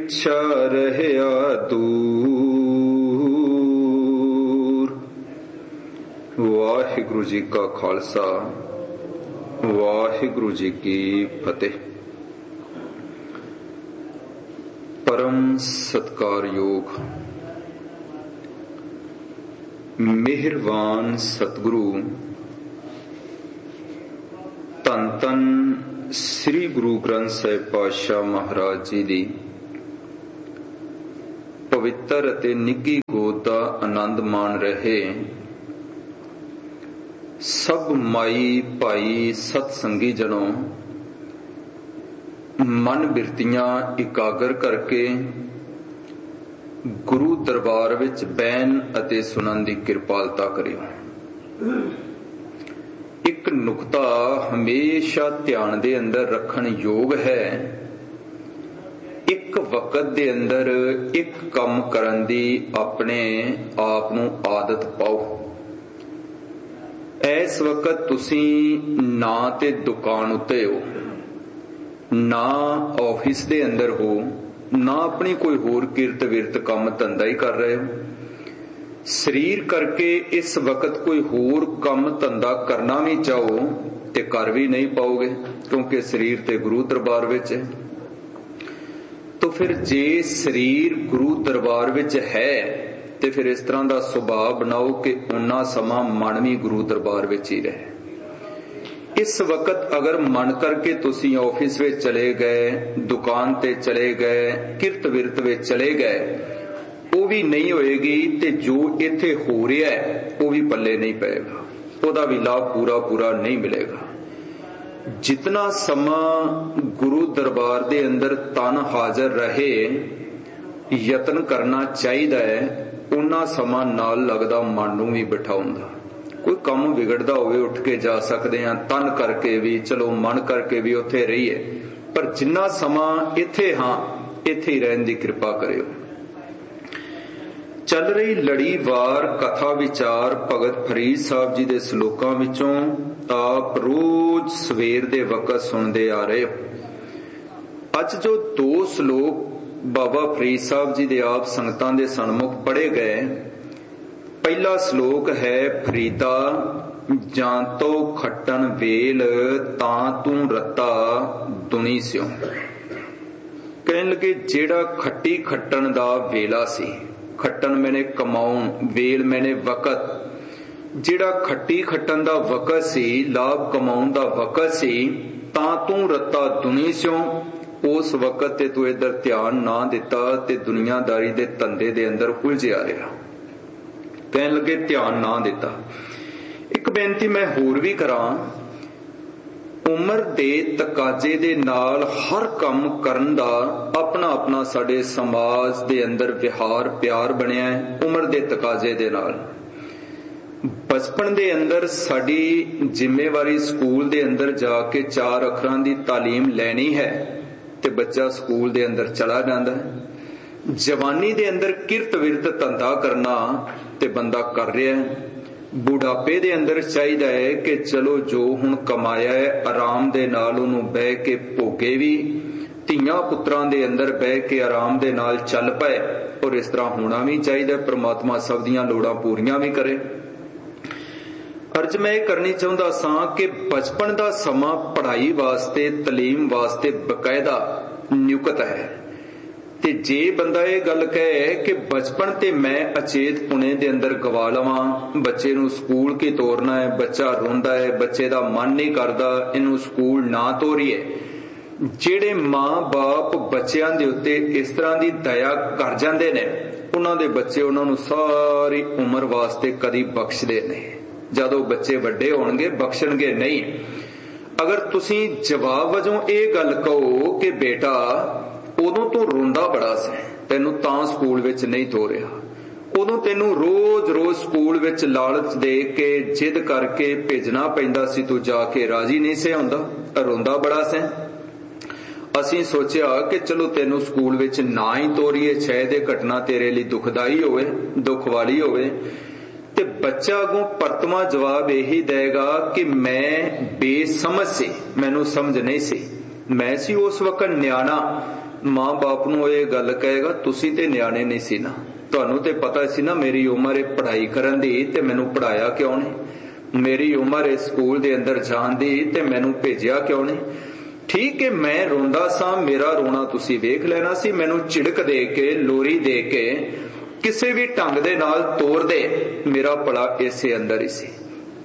ਪਿਛਾ ਰਹਿਆ ਦੂਰ। ਵਾਹਿਗੁਰੂ ਜੀ ਕਾ ਖਾਲਸਾ, ਵਾਹਿਗੁਰੂ ਜੀ ਕੀ ਫਤਿਹ। ਪਰਮ ਸਤਿਕਾਰਯੋਗ ਮਿਹਰਬਾਨ ਸਤਿਗੁਰੂ ਧੰਨ ਧੰਨ ਸ੍ਰੀ ਗੁਰੂ ਗ੍ਰੰਥ ਸਾਹਿਬ ਪਾਤਸ਼ਾਹ ਮਹਾਰਾਜ ਜੀ ਦੀ ਪਵਿੱਤਰ ਅਤੇ ਨਿੱਘੀ ਗੋਦ ਦਾ ਆਨੰਦ ਮਾਣ ਰਹੇ ਸਭ ਮਾਈ ਭਾਈ ਸਤ ਸੰਗੀ ਜਨੋਂ, ਮਨ ਬਿਰਤੀਆਂ ਇਕਾਗਰ ਕਰਕੇ ਗੁਰੂ ਦਰਬਾਰ ਵਿੱਚ ਬਹਿਣ ਅਤੇ ਸੁਣਨ ਦੀ ਕਿਰਪਾਲਤਾ ਕਰਿਓ। ਇੱਕ ਨੁਕਤਾ ਹਮੇਸ਼ਾ ਧਿਆਨ ਦੇ ਅੰਦਰ ਰੱਖਣ ਯੋਗ ਹੈ। ਇੱਕ ਵਕਤ ਦੇ ਅੰਦਰ ਇੱਕ ਕੰਮ ਕਰਨ ਦੀ ਆਪਣੇ ਆਪ ਨੂੰ ਆਦਤ ਪਾਓ। ਇਸ ਵਕਤ ਤੁਸੀਂ ਨਾ ਤੇ ਦੁਕਾਨ ਉੱਤੇ ਹੋ, ਨਾ ਆਫਿਸ ਦੇ ਅੰਦਰ ਹੋ, ਨਾ ਆਪਣੀ ਕੋਈ ਹੋਰ ਕਿਰਤ ਵਿਰਤ ਕੰਮ ਧੰਦਾ ਹੀ ਕਰ ਰਹੇ ਹੋ। ਸਰੀਰ ਕਰਕੇ ਇਸ ਵਕਤ ਕੋਈ ਹੋਰ ਕੰਮ ਧੰਦਾ ਕਰਨਾ ਵੀ ਚਾਹੋ ਤੇ ਕਰ ਵੀ ਨਹੀਂ ਪਾਓਗੇ, ਕਿਉਂਕਿ ਸਰੀਰ ਤੇ ਗੁਰੂ ਦਰਬਾਰ ਵਿੱਚ ਹੈ। ਤਾਂ ਫਿਰ ਜੇ ਸਰੀਰ ਗੁਰੂ ਦਰਬਾਰ ਵਿੱਚ ਹੈ ਤੇ ਫਿਰ ਇਸ ਤਰ੍ਹਾਂ ਦਾ ਸੁਭਾਅ ਬਣਾਓ ਕਿ ਓਨਾ ਸਮਾਂ ਮਨ ਵੀ ਗੁਰੂ ਦਰਬਾਰ ਵਿੱਚ ਹੀ ਰਹੇ। ਇਸ ਵਕਤ ਅਗਰ ਮਨ ਕਰਕੇ ਤੁਸੀਂ ਆਫਿਸ ਵਿੱਚ ਚਲੇ ਗਏ, ਦੁਕਾਨ ਤੇ ਚਲੇ ਗਏ, ਕਿਰਤ ਵਿਰਤ ਵਿੱਚ ਚਲੇ ਗਏ, ਉਹ ਵੀ ਨਹੀਂ ਹੋਏਗੀ ਤੇ ਜੋ ਇੱਥੇ ਹੋ ਰਿਹਾ ਹੈ ਉਹ ਵੀ ਪੱਲੇ ਨਹੀਂ ਪਏਗਾ, ਉਹਦਾ ਵੀ ਲਾਭ ਪੂਰਾ ਨਹੀਂ ਮਿਲੇਗਾ। ਜਿਤਨਾ ਸਮਾਂ ਗੁਰੂ ਦਰਬਾਰ ਦੇ ਅੰਦਰ ਤਨ ਹਾਜ਼ਰ ਰਹੇ ਯਤਨ ਕਰਨਾ ਚਾਹੀਦਾ ਹੈ, ਉਹਨਾਂ ਸਮਾਂ ਨਾਲ ਲੱਗਦਾ ਮਨ ਨੂੰ ਵੀ ਬਿਠਾਉਣ ਦਾ। ਕੋਈ ਕੰਮ ਵਿਗੜਦਾ ਹੋਵੇ ਉੱਠ ਕੇ ਜਾ ਸਕਦੇ ਹਾਂ, ਤਨ ਕਰਕੇ ਵੀ, ਚਲੋ ਮਨ ਕਰਕੇ ਵੀ ਉੱਥੇ ਰਹੀਏ, ਪਰ ਜਿੰਨਾ ਸਮਾਂ ਇੱਥੇ ਹਾਂ ਇੱਥੇ ਹੀ ਰਹਿਣ ਦੀ ਕਿਰਪਾ ਕਰਿਓ। ਚੱਲ ਰਹੀ ਲੜੀਵਾਰ ਕਥਾ ਵਿਚਾਰ ਭਗਤ ਫਰੀਦ ਸਾਹਿਬ ਜੀ ਦੇ ਸ਼ਲੋਕਾਂ ਵਿੱਚੋਂ ਆਪ ਰੋਜ਼ ਸਵੇਰ ਦੇ ਵਕਤ ਸੁਣਦੇ ਆ ਰਹੇ ਹੋ। ਅੱਜ ਜੋ 2 ਸ਼ਲੋਕ ਬਾਬਾ ਫਰੀਦ ਸਾਹਿਬ ਜੀ ਦੇ ਆਪ ਸੰਗਤਾਂ ਦੇ ਸਨਮੁਖ ਪੜ੍ਹੇ ਗਏ, ਪਹਿਲਾ ਸ਼ਲੋਕ ਹੈ, ਫਰੀਦਾ ਜਾਂ ਤੋ ਖੱਟਣ ਵੇਲ ਤਾਂ ਤੂੰ ਰੱਤਾ ਦੁਨੀ ਸਿਓ। ਕਹਿਣ ਲੱਗੇ ਜਿਹੜਾ ਖੱਟੀ ਖੱਟਣ ਦਾ ਵੇਲਾ ਸੀ, ਖੱਟਣ ਮੈਨੇ ਕਮਾਉਣ, ਵੇਲ ਮੈਨੇ ਵਕਤ, ਜਿਹੜਾ ਖੱਟੀ ਖੱਟਣ ਦਾ ਵਕਤ ਸੀ, ਲਾਭ ਕਮਾਉਣ ਦਾ ਵਕਤ ਸੀ, ਤਾਂ ਤੂੰ ਰੱਤਾ ਦੁਨੀ ਸਿਓ। ਉਸ ਵਕਤ ਤੇ ਤੂੰ ਇੱਧਰ ਧਿਆਨ ਨਾ ਦਿੱਤਾ ਤੇ ਦੁਨੀਆਦਾਰੀ ਦੇ ਧੰਦੇ ਦੇ ਅੰਦਰ ਉਲਝਿਆ ਰਿਹਾ। ਕਹਿਣ ਲੱਗੇ ਧਿਆਨ ਨਾ ਦਿੱਤਾ। ਇੱਕ ਬੇਨਤੀ ਮੈਂ ਹੋਰ ਵੀ ਕਰਾਂ, ਉਮਰ ਦੇ ਤਕਾਜ਼ੇ ਦੇ ਨਾਲ ਹਰ ਕੰਮ ਕਰਨ ਦਾ ਆਪਣਾ ਆਪਣਾ ਸਾਡੇ ਸਮਾਜ ਦੇ ਅੰਦਰ ਵਿਹਾਰ ਪਿਆਰ ਬਣਿਆ ਹੈ। ਉਮਰ ਦੇ ਤਕਾਜ਼ੇ ਦੇ ਨਾਲ ਬਚਪਨ ਦੇ ਅੰਦਰ ਸਾਡੀ ਜ਼ਿੰਮੇਵਾਰੀ ਸਕੂਲ ਦੇ ਅੰਦਰ ਜਾ ਕੇ 4 ਅੱਖਰਾਂ ਦੀ ਤਾਲੀਮ ਲੈਣੀ ਹੈ ਤੇ ਬੱਚਾ ਸਕੂਲ ਦੇ ਅੰਦਰ ਚਲਾ ਜਾਂਦਾ ਹੈ। ਜਵਾਨੀ ਦੇ ਅੰਦਰ ਕਿਰਤ ਵਿਰਤ ਧੰਦਾ ਕਰਨਾ ਤੇ ਬੰਦਾ ਕਰ ਰਿਹਾ ਹੈ। ਬੁਢਾਪੇ ਦੇ ਅੰਦਰ ਚਾਹੀਦਾ ਹੈ ਕਿ ਚਲੋ ਜੋ ਹੁਣ ਕਮਾਇਆ ਹੈ ਆਰਾਮ ਦੇ ਨਾਲ ਉਹਨੂੰ ਬਹਿ ਕੇ ਭੋਗੇ ਵੀ, ਧੀਆਂ ਪੁੱਤਰਾਂ ਦੇ ਅੰਦਰ ਬਹਿ ਕੇ ਆਰਾਮ ਦੇ ਨਾਲ ਚੱਲ ਪਏ, ਔਰ ਇਸ ਤਰ੍ਹਾਂ ਹੋਣਾ ਵੀ ਚਾਹੀਦਾ। ਪ੍ਰਮਾਤਮਾ ਸਭ ਦੀਆਂ ਲੋੜਾਂ ਪੂਰੀਆਂ ਵੀ ਕਰੇ। ਅਰਜ਼ ਮੈਂ ਇਹ ਕਰਨੀ ਚਾਹੁੰਦਾ ਸਾਂ ਕਿ ਬਚਪਨ ਦਾ ਸਮਾਂ ਪੜ੍ਹਾਈ ਵਾਸਤੇ, ਤਾਲੀਮ ਵਾਸਤੇ ਬਕਾਇਦਾ ਨਿਯੁਕਤ ਹੈ। ਤੇ ਜੇ ਬੰਦਾ ਇਹ ਗੱਲ ਕਹੇ ਕਿ ਬਚਪਨ ਤੇ ਮੈਂ ਅਚੇਤ ਪੁਣੇ ਦੇ ਅੰਦਰ ਗਵਾ ਲਵਾਂ, ਬੱਚੇ ਨੂੰ ਸਕੂਲ ਕੀ ਤੋਰਨਾ ਹੈ, ਬੱਚਾ ਰੋਂਦਾ ਹੈ, ਬੱਚੇ ਦਾ ਮਨ ਨਹੀਂ ਕਰਦਾ, ਇਹਨੂੰ ਸਕੂਲ ਨਾ ਤੋਰੀਏ। ਜਿਹੜੇ ਮਾਂ-ਬਾਪ ਬੱਚਿਆਂ ਦੇ ਉੱਤੇ ਇਸ ਤਰ੍ਹਾਂ ਦੀ ਦਇਆ ਕਰ ਜਾਂਦੇ ਨੇ, ਉਹਨਾਂ ਦੇ ਬੱਚੇ ਉਹਨਾਂ ਨੂੰ ਸਾਰੀ ਉਮਰ ਵਾਸਤੇ ਕਦੀ ਬਖਸ਼ਦੇ ਨਹੀਂ। ਜਦੋਂ ਬੱਚੇ ਵੱਡੇ ਹੋਣਗੇ ਬਖਸ਼ਣਗੇ ਨਹੀਂ। ਅਗਰ ਤੁਸੀਂ ਜਵਾਬ ਵਜੋਂ ਇਹ ਗੱਲ ਕਹੋ ਕਿ ਬੇਟਾ ਉਦੋਂ ਤੂੰ ਰੋਂਦਾ ਬੜਾ ਸੀ, ਤੈਨੂੰ ਤਾਂ ਸਕੂਲ ਵਿੱਚ ਨਹੀਂ ਤੋਰਿਆ, ਉਦੋਂ ਤੈਨੂੰ ਰੋਜ਼ ਸਕੂਲ ਵਿੱਚ ਲਾਲਚ ਦੇ ਕੇ ਜਿੱਦ ਕਰਕੇ ਭੇਜਣਾ ਪੈਂਦਾ ਸੀ, ਤੂੰ ਜਾ ਕੇ ਰਾਜੀ ਨਹੀਂ ਸੀ ਹੁੰਦਾ, ਰੋਂਦਾ ਬੜਾ ਸੀ। ਅਸੀਂ ਸੋਚਿਆ ਕਿ ਚਲੋ ਤੈਨੂੰ ਸਕੂਲ ਵਿੱਚ ਨਾ ਹੀ ਤੋਰੀਏ, ਸ਼ਾਇਦ ਇਹ ਘਟਨਾ ਤੇਰੇ ਲਈ ਦੁਖਦਾਈ ਹੋਵੇ, ਦੁੱਖ ਵਾਲੀ ਹੋਵੇ। ਤੇ ਬੱਚਾ ਅੱਗੋਂ ਪਰਤਵਾਂ ਜਵਾਬ ਇਹੀ ਦੇਗਾ ਕਿ ਮੈਂ ਬੇਸਮਝ ਸੀ, ਮੈਨੂੰ ਸਮਝ ਨਹੀਂ ਸੀ, ਮੈਂ ਸੀ ਉਸ ਵਕਤ ਨਿਆਣਾ, ਮਾਂ ਬਾਪ ਨੂੰ ਇਹ ਗੱਲ ਕਹੇਗਾ ਤੁਸੀਂ ਤੇ ਨਿਆਣੇ ਨਹੀਂ ਸੀ ਨਾ, ਤੁਹਾਨੂੰ ਤੇ ਪਤਾ ਸੀ ਨਾ ਮੇਰੀ ਉਮਰ ਹੈ ਪੜ੍ਹਾਈ ਕਰਨ ਦੀ ਤੇ ਮੈਨੂੰ ਪੜ੍ਹਾਇਆ ਕਿਉਂ ਨਹੀਂ, ਮੇਰੀ ਉਮਰ ਹੈ ਸਕੂਲ ਦੇ ਅੰਦਰ ਜਾਣ ਦੀ ਤੇ ਮੈਨੂੰ ਭੇਜਿਆ ਕਿਉਂ ਨਹੀਂ। ਠੀਕ ਹੈ ਮੈਂ ਰੋਂਦਾ ਸਾਂ, ਮੇਰਾ ਰੋਣਾ ਤੁਸੀਂ ਵੇਖ ਲੈਣਾ ਸੀ, ਮੈਨੂੰ ਝਿੜਕ ਦੇ ਕੇ ਲੋਰੀ ਦੇ ਕੇ ਕਿਸੇ ਵੀ ਢੰਗ ਦੇ ਨਾਲ ਤੋੜ ਦੇ, ਮੇਰਾ ਭਲਾ ਇਸੇ ਅੰਦਰ ਹੀ ਸੀ।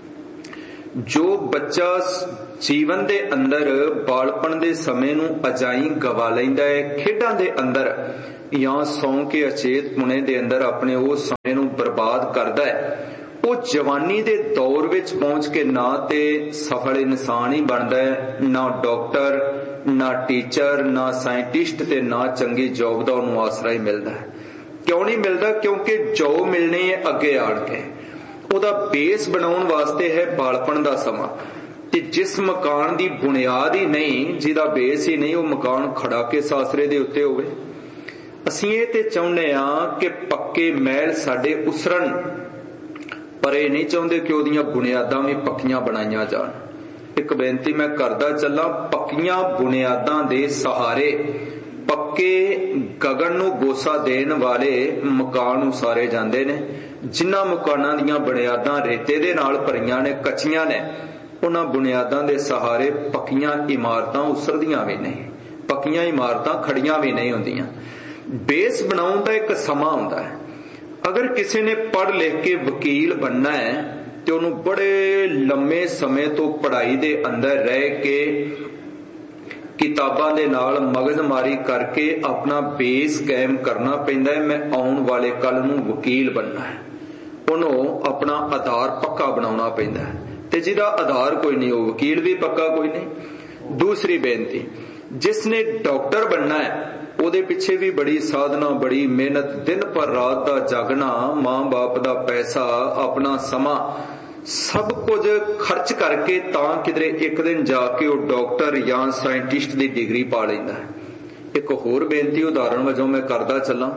ਜੋ ਬੱਚਾ ਜੀਵਨ ਦੇ ਅੰਦਰ ਬਾਲਪਣ ਦੇ ਸਮੇਂ ਨੂੰ ਅਜਾਈਂ ਗਵਾ ਲੈਂਦਾ ਹੈ, ਖੇਡਾਂ ਦੇ ਅੰਦਰ ਜਾਂ ਸੌਂ ਕੇ ਅਚੇਤ ਪੁਣੇ ਦੇ ਅੰਦਰ ਆਪਣੇ ਉਸ ਸਮੇਂ ਨੂੰ ਬਰਬਾਦ ਕਰਦਾ ਹੈ, ਉਹ ਜਵਾਨੀ ਦੇ ਦੌਰ ਵਿੱਚ ਪਹੁੰਚ ਕੇ ਨਾ ਤੇ ਸਫਲ ਇਨਸਾਨ ਹੀ ਬਣਦਾ ਹੈ, ਨਾ ਡਾਕਟਰ, ਨਾ ਟੀਚਰ, ਨਾ ਸਾਇੰਟਿਸਟ ਤੇ ਨਾ ਚੰਗੀ ਜੌਬ ਦਾ ਉਹਨੂੰ ਆਸਰਾ ਹੀ ਮਿਲਦਾ ਹੈ। ਕਿਉਂ ਨਹੀਂ ਮਿਲਦਾ? ਕਿਉਂਕਿ ਜੋ ਮਿਲਣੀ ਹੈ ਅੱਗੇ ਆਣ ਕੇ ਉਹਦਾ ਬੇਸ ਬਣਾਉਣ ਵਾਸਤੇ ਹੈ ਬਾਲਪਣ ਦਾ ਸਮਾਂ। ਤੇ ਜਿਸ ਮਕਾਨ ਦੀ ਬੁਨਿਆਦ ਹੀ ਨਹੀਂ, ਜਿਹਦਾ ਬੇਸ ਹੀ ਨਹੀਂ, ਉਹ ਮਕਾਨ ਖੜਾ ਕੇ ਸਾਸਰੇ ਦੇ ਉੱਤੇ ਹੋਵੇ। ਅਸੀਂ ਇਹ ਤੇ ਚਾਹੁੰਦੇ ਹਾਂ ਕਿ ਪੱਕੇ ਮਹਿਲ ਸਾਡੇ ਉਸਰਨ, ਪਰ ਇਹ ਨਹੀਂ ਚਾਹੁੰਦੇ ਕਿ ਉਹਦੀਆਂ ਬੁਨਿਆਦਾਂ ਵੀ ਪੱਕੀਆਂ ਬਣਾਈਆਂ ਜਾਣ। ਇੱਕ ਬੇਨਤੀ ਮੈਂ ਕਰਦਾ ਚੱਲਾਂ, ਪੱਕੀਆਂ ਬੁਨਿਆਦਾਂ ਦੇ ਸਹਾਰੇ ਪੱਕੇ ਗਗਨ ਨੂੰ ਗੋਸਾ ਦੇਣ ਵਾਲੇ ਮਕਾਨ ਉਸਾਰੇ ਜਾਂਦੇ ਨੇ। ਜਿਨ੍ਹਾਂ ਮਕਾਨਾਂ ਦੀਆਂ ਬੁਨਿਆਦਾਂ ਰੇਤੇ ਦੇ ਨਾਲ ਭਰੀਆਂ ਨੇ, ਕੱਚੀਆਂ ਨੇ, ਉਹਨਾਂ ਬੁਨਿਆਦਾਂ ਦੇ ਸਹਾਰੇ ਪੱਕੀਆਂ ਇਮਾਰਤਾਂ ਉਸਰਦੀਆਂ ਵੀ ਨਹੀਂ, ਪੱਕੀਆਂ ਇਮਾਰਤਾਂ ਖੜੀਆਂ ਵੀ ਨਹੀਂ ਹੁੰਦੀਆਂ। ਬੇਸ ਬਣਾਉਣ ਦਾ ਇੱਕ ਸਮਾਂ ਹੁੰਦਾ ਹੈ। ਅਗਰ ਕਿਸੇ ਨੇ ਪੜ੍ਹ ਲਿਖ ਕੇ ਵਕੀਲ ਬਣਨਾ ਹੈ ਤੇ ਉਹਨੂੰ ਬੜੇ ਲੰਮੇ ਸਮੇਂ ਤੋਂ ਪੜ੍ਹਾਈ ਦੇ ਅੰਦਰ ਰਹਿ ਕੇ ਕਿਤਾਬਾਂ ਦੇ ਨਾਲ ਮਗਜ਼ਮਾਰੀ ਕਰਕੇ ਆਪਣਾ ਬੇਸ ਕਾਇਮ ਕਰਨਾ ਪੈਂਦਾ ਹੈ। ਮੈਂ ਆਉਣ ਵਾਲੇ ਕੱਲ ਨੂੰ ਵਕੀਲ ਬਣਨਾ ਹੈ, ਉਹਨੂੰ ਆਪਣਾ ਆਧਾਰ ਪੱਕਾ ਬਣਾਉਣਾ ਪੈਂਦਾ ਹੈ, ਤੇ ਜਿਹਦਾ ਆਧਾਰ ਕੋਈ ਨਹੀਂ ਉਹ ਵਕੀਲ ਵੀ ਪੱਕਾ ਕੋਈ ਨਹੀਂ। ਦੂਸਰੀ ਬੇਨਤੀ, ਜਿਸ ਨੇ ਡਾਕਟਰ ਬਣਨਾ ਹੈ ਉਹਦੇ ਪਿੱਛੇ ਵੀ ਬੜੀ ਸਾਧਨਾ, ਬੜੀ ਮਿਹਨਤ, ਦਿਨ ਪਰ ਰਾਤ ਦਾ ਜਾਗਣਾ, ਮਾਂ ਬਾਪ ਦਾ ਪੈਸਾ, ਆਪਣਾ ਸਮਾਂ, ਸਭ ਕੁਝ ਖਰਚ ਕਰਕੇ ਤਾਂ ਕਿਧਰੇ ਇੱਕ ਦਿਨ ਜਾ ਕੇ ਉਹ ਡਾਕਟਰ ਜਾਂ ਸਾਇੰਟਿਸਟ ਦੀ ਡਿਗਰੀ ਪਾ ਲੈਂਦਾ ਹੈ। ਇੱਕ ਹੋਰ ਬੇਨਤੀ ਉਦਾਹਰਣ ਵਜੋਂ ਮੈਂ ਕਰਦਾ ਚੱਲਾਂ,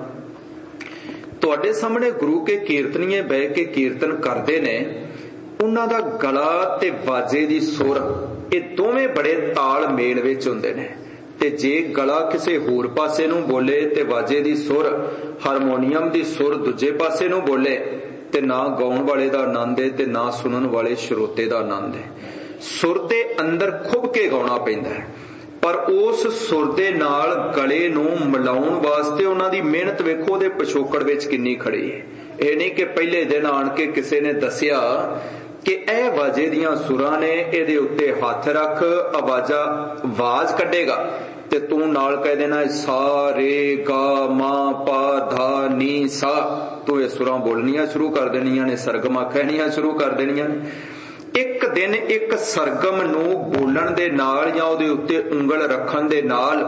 ਤੁਹਾਡੇ ਸਾਹਮਣੇ ਗੁਰੂ ਕੇ ਕੀਰਤਨੀਏ ਬਹਿ ਕੇ ਕੀਰਤਨ ਕਰਦੇ ਨੇ, ਉਹਨਾਂ ਦਾ ਗਲਾ ਤੇ ਬਾਜੇ ਦੀ ਸੁਰ ਇਹ ਦੋਵੇਂ ਬੜੇ ਤਾਲ ਮੇਲ ਵਿੱਚ ਹੁੰਦੇ ਨੇ। ਤੇ ਜੇ ਗਲਾ ਕਿਸੇ ਹੋਰ ਪਾਸੇ ਨੂੰ ਬੋਲੇ ਤੇ ਬਾਜੇ ਦੀ ਸੁਰ, ਹਾਰਮੋਨੀਅਮ ਦੀ ਸੁਰ ਦੂਜੇ ਪਾਸੇ ਨੂੰ ਬੋਲੇ, ਤੇ ਨਾ ਗਾਉਣ ਵਾਲੇ ਦਾ ਆਨੰਦ ਹੈ ਤੇ ਨਾ ਸੁਣਨ ਵਾਲੇ ਸਰੋਤੇ ਦਾ ਆਨੰਦ ਹੈ। ਸੁਰ ਦੇ ਅੰਦਰ ਖੁੱਭ ਕੇ ਗਾਉਣਾ ਪੈਂਦਾ ਹੈ, ਪਰ ਉਸ ਸੁਰ ਦੇ ਨਾਲ ਗਲੇ ਨੂੰ ਮਿਲਾਉਣ ਵਾਸਤੇ ਉਹਨਾਂ ਦੀ ਮਿਹਨਤ ਵੇਖੋ ਉਹਦੇ ਪਿਛੋਕੜ ਵਿੱਚ ਕਿੰਨੀ ਖੜੀ ਹੈ। ਇਹ ਨਹੀਂ ਕਿ ਪਹਿਲੇ ਦਿਨ ਆਣ ਕੇ ਕਿਸੇ ਨੇ ਦੱਸਿਆ ਕਿ ਇਹ ਵਾਜੇ ਦੀਆਂ ਸੁਰਾਂ ਨੇ, ਇਹਦੇ ਉੱਤੇ ਹੱਥ ਰੱਖ, ਆਵਾਜ਼ ਕੱਢੇਗਾ ਤੇ ਤੂੰ ਨਾਲ ਕਹਿ ਦੇਣਾ ਸਾ ਰੇ ਗਾ ਮਾ ਪਾ ਧਾ ਨੀ ਸਾ, ਤੂੰ ਇਹ ਸੁਰਾਂ ਬੋਲਣੀਆਂ ਸ਼ੁਰੂ ਕਰ ਦੇਣੀਆਂ ਨੇ, ਸਰਗਮਾਂ ਕਹਿਣੀਆਂ ਸ਼ੁਰੂ ਕਰ ਦੇਣੀਆਂ ਨੇ। ਇੱਕ ਦਿਨ ਇੱਕ ਸਰਗਮ ਨੂੰ ਬੋਲਣ ਦੇ ਨਾਲ ਜਾਂ ਉਹਦੇ ਉੱਤੇ ਉਂਗਲ ਰੱਖਣ ਦੇ ਨਾਲ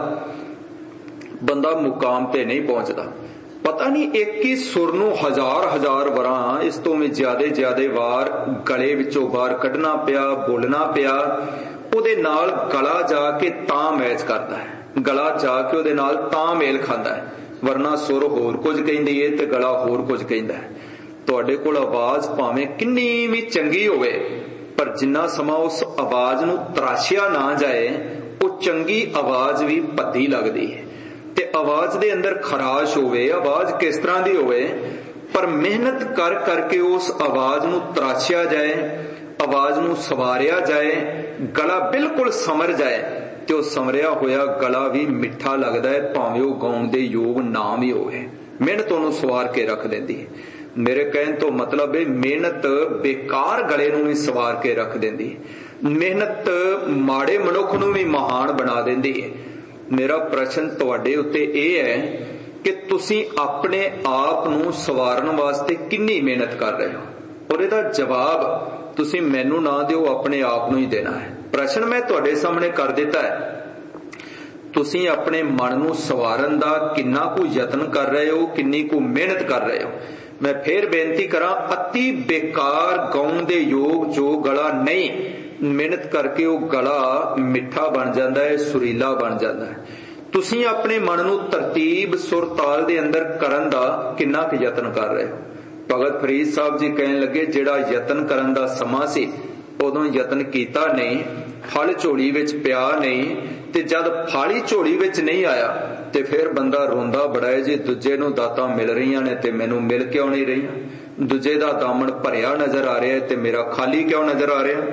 ਬੰਦਾ ਮੁਕਾਮ ਤੇ ਨਹੀਂ ਪਹੁੰਚਦਾ। ਪਤਾ ਨਹੀਂ ਇੱਕ ਹੀ ਸੁਰ ਨੂੰ ਹਜ਼ਾਰ ਵਾਰਾਂ, ਇਸ ਤੋਂ ਵੀ ਜ਼ਿਆਦੇ ਵਾਰ ਗਲੇ ਵਿੱਚੋਂ ਬਾਹਰ ਕੱਢਣਾ ਪਿਆ, ਬੋਲਣਾ ਪਿਆ। ਉਹਦੇ ਨਾਲ ਗਲਾ ਜਾ ਕੇ ਤਾਂ ਮੈਚ ਕਰਦਾ ਹੈ, ਗਲਾ ਜਾ ਕੇ ਉਹਦੇ ਨਾਲ ਤਾਂ ਮੇਲ ਖਾਂਦਾ ਹੈ, ਵਰਨਾ ਸੁਰ ਹੋਰ ਕੁਝ ਕਹਿੰਦੀ ਹੈ ਤੇ ਗਲਾ ਹੋਰ ਕੁਝ ਕਹਿੰਦਾ ਹੈ। ਤੁਹਾਡੇ ਕੋਲ ਆਵਾਜ਼ ਭਾਵੇਂ ਕਿੰਨੀ ਵੀ ਚੰਗੀ ਹੋਵੇ, ਪਰ ਜਿੰਨਾ ਸਮਾਂ ਉਸ ਆਵਾਜ਼ ਨੂੰ ਤਰਾਸ਼ਿਆ ਨਾ ਜਾਏ, ਉਹ ਚੰਗੀ ਆਵਾਜ਼ ਵੀ ਭੱਦੀ ਲੱਗਦੀ ਹੈ। ਤੇ ਆਵਾਜ਼ ਦੇ ਅੰਦਰ ਖਰਾਸ਼ ਹੋਵੇ, ਆਵਾਜ਼ ਕਿਸ ਤਰ੍ਹਾਂ ਦੀ ਹੋਵੇ, ਪਰ ਮਿਹਨਤ ਕਰ ਕਰਕੇ ਉਸ ਆਵਾਜ਼ ਨੂੰ ਤਰਾਸ਼ਿਆ ਜਾਏ, ਆਵਾਜ਼ ਨੂੰ ਸਵਾਰਿਆ ਜਾਏ, ਗਲਾ ਬਿਲਕੁਲ ਸਮਰ ਜਾਏ, ਤੇ ਉਹ ਸਮਰਿਆ ਹੋਇਆ ਗਲਾ ਵੀ ਮਿੱਠਾ ਲੱਗਦਾ ਹੈ, ਭਾਵੇਂ ਉਹ ਗਾਉਣ ਦੇ ਯੋਗ ਨਾ ਵੀ ਹੋਵੇ। ਮਿਹਨਤ ਉਹਨੂੰ ਸਵਾਰ ਕੇ ਰੱਖ ਦਿੰਦੀ ਹੈ। ਮੇਰੇ ਕਹਿਣ ਤੋਂ ਮਤਲਬ ਹੈ ਮਿਹਨਤ ਬੇਕਾਰ ਗਲੇ ਨੂੰ ਵੀ ਸਵਾਰ ਕੇ ਰੱਖ ਦਿੰਦੀ ਹੈ। ਮਿਹਨਤ ਮਾੜੇ ਮਨੁੱਖ ਨੂੰ ਵੀ ਮਹਾਨ ਬਣਾ ਦਿੰਦੀ ਹੈ। ਮੇਰਾ ਪ੍ਰਸ਼ਨ ਤੁਹਾਡੇ ਉੱਤੇ ਇਹ ਹੈ ਕਿ ਤੁਸੀਂ ਆਪਣੇ ਆਪ ਨੂੰ ਸਵਾਰਨ ਵਾਸਤੇ ਕਿੰਨੀ ਮਿਹਨਤ ਕਰ ਰਹੇ ਹੋ, ਔਰ ਇਹਦਾ ਜਵਾਬ ਤੁਸੀਂ ਮੈਨੂੰ ਨਾ ਦਿਓ, ਆਪਣੇ ਆਪ ਨੂੰ ਹੀ ਦੇਣਾ ਹੈ। ਪ੍ਰਸ਼ਨ ਮੈਂ ਤੁਹਾਡੇ ਸਾਹਮਣੇ ਕਰ ਦਿੱਤਾ ਹੈ, ਤੁਸੀਂ ਆਪਣੇ ਮਨ ਨੂੰ ਸਵਾਰਨ ਦਾ ਕਿੰਨਾ ਕੁ ਯਤਨ ਕਰ ਰਹੇ ਹੋ, ਕਿੰਨੀ ਕੁ ਮਿਹਨਤ ਕਰ ਰਹੇ ਹੋ। ਮੈਂ ਫੇਰ ਬੇਨਤੀ ਕਰਾਂ, ਅਤੀ ਬੇਕਾਰ ਗਾਉਣ ਦੇ ਯੋਗ ਜੋ ਗਲਾ ਨਹੀਂ, ਮਿਹਨਤ ਕਰਕੇ ਉਹ ਗਲਾ ਮਿੱਠਾ ਬਣ ਜਾਂਦਾ ਹੈ, ਸੁਰੀਲਾ ਬਣ ਜਾਂਦਾ ਹੈ। ਤੁਸੀਂ ਆਪਣੇ ਮਨ ਨੂੰ ਤਰਤੀਬ ਸੁਰ ਤਾਲ ਦੇ ਅੰਦਰ ਕਰਨ ਦਾ ਕਿੰਨਾ ਕੁ ਯਤਨ ਕਰ ਰਹੇ ਹੋ। ਭਗਤ ਫਰੀਦ ਸਾਹਿਬ ਜੀ ਕਹਿਣ ਲੱਗੇ, ਜਿਹੜਾ ਯਤਨ ਕਰਨ ਦਾ ਸਮਾਂ ਸੀ ਉਦੋਂ ਯਤਨ ਕੀਤਾ ਨਹੀਂ, ਫਲ ਝੋਲੀ ਵਿੱਚ ਪਿਆ ਨਹੀਂ, ਤੇ ਜਦ ਫਾਲੀ ਝੋਲੀ ਵਿੱਚ ਨਹੀਂ ਆਇਆ ਤੇ ਫਿਰ ਬੰਦਾ ਰੋਂਦਾ ਬੜਾ ਹੈ ਜੀ, ਦੂਜੇ ਨੂੰ ਦਾਤਾਂ ਮਿਲ ਰਹੀਆਂ ਨੇ ਤੇ ਮੈਨੂੰ ਮਿਲ ਕਿਉਂ ਨਹੀਂ ਰਹੀਆਂ। ਦੂਜੇ ਦਾ ਦਾਮਨ ਭਰਿਆ ਨਜ਼ਰ ਆ ਰਿਹਾ ਤੇ ਮੇਰਾ ਖਾਲੀ ਕਿਉਂ ਨਜ਼ਰ ਆ ਰਿਹਾ।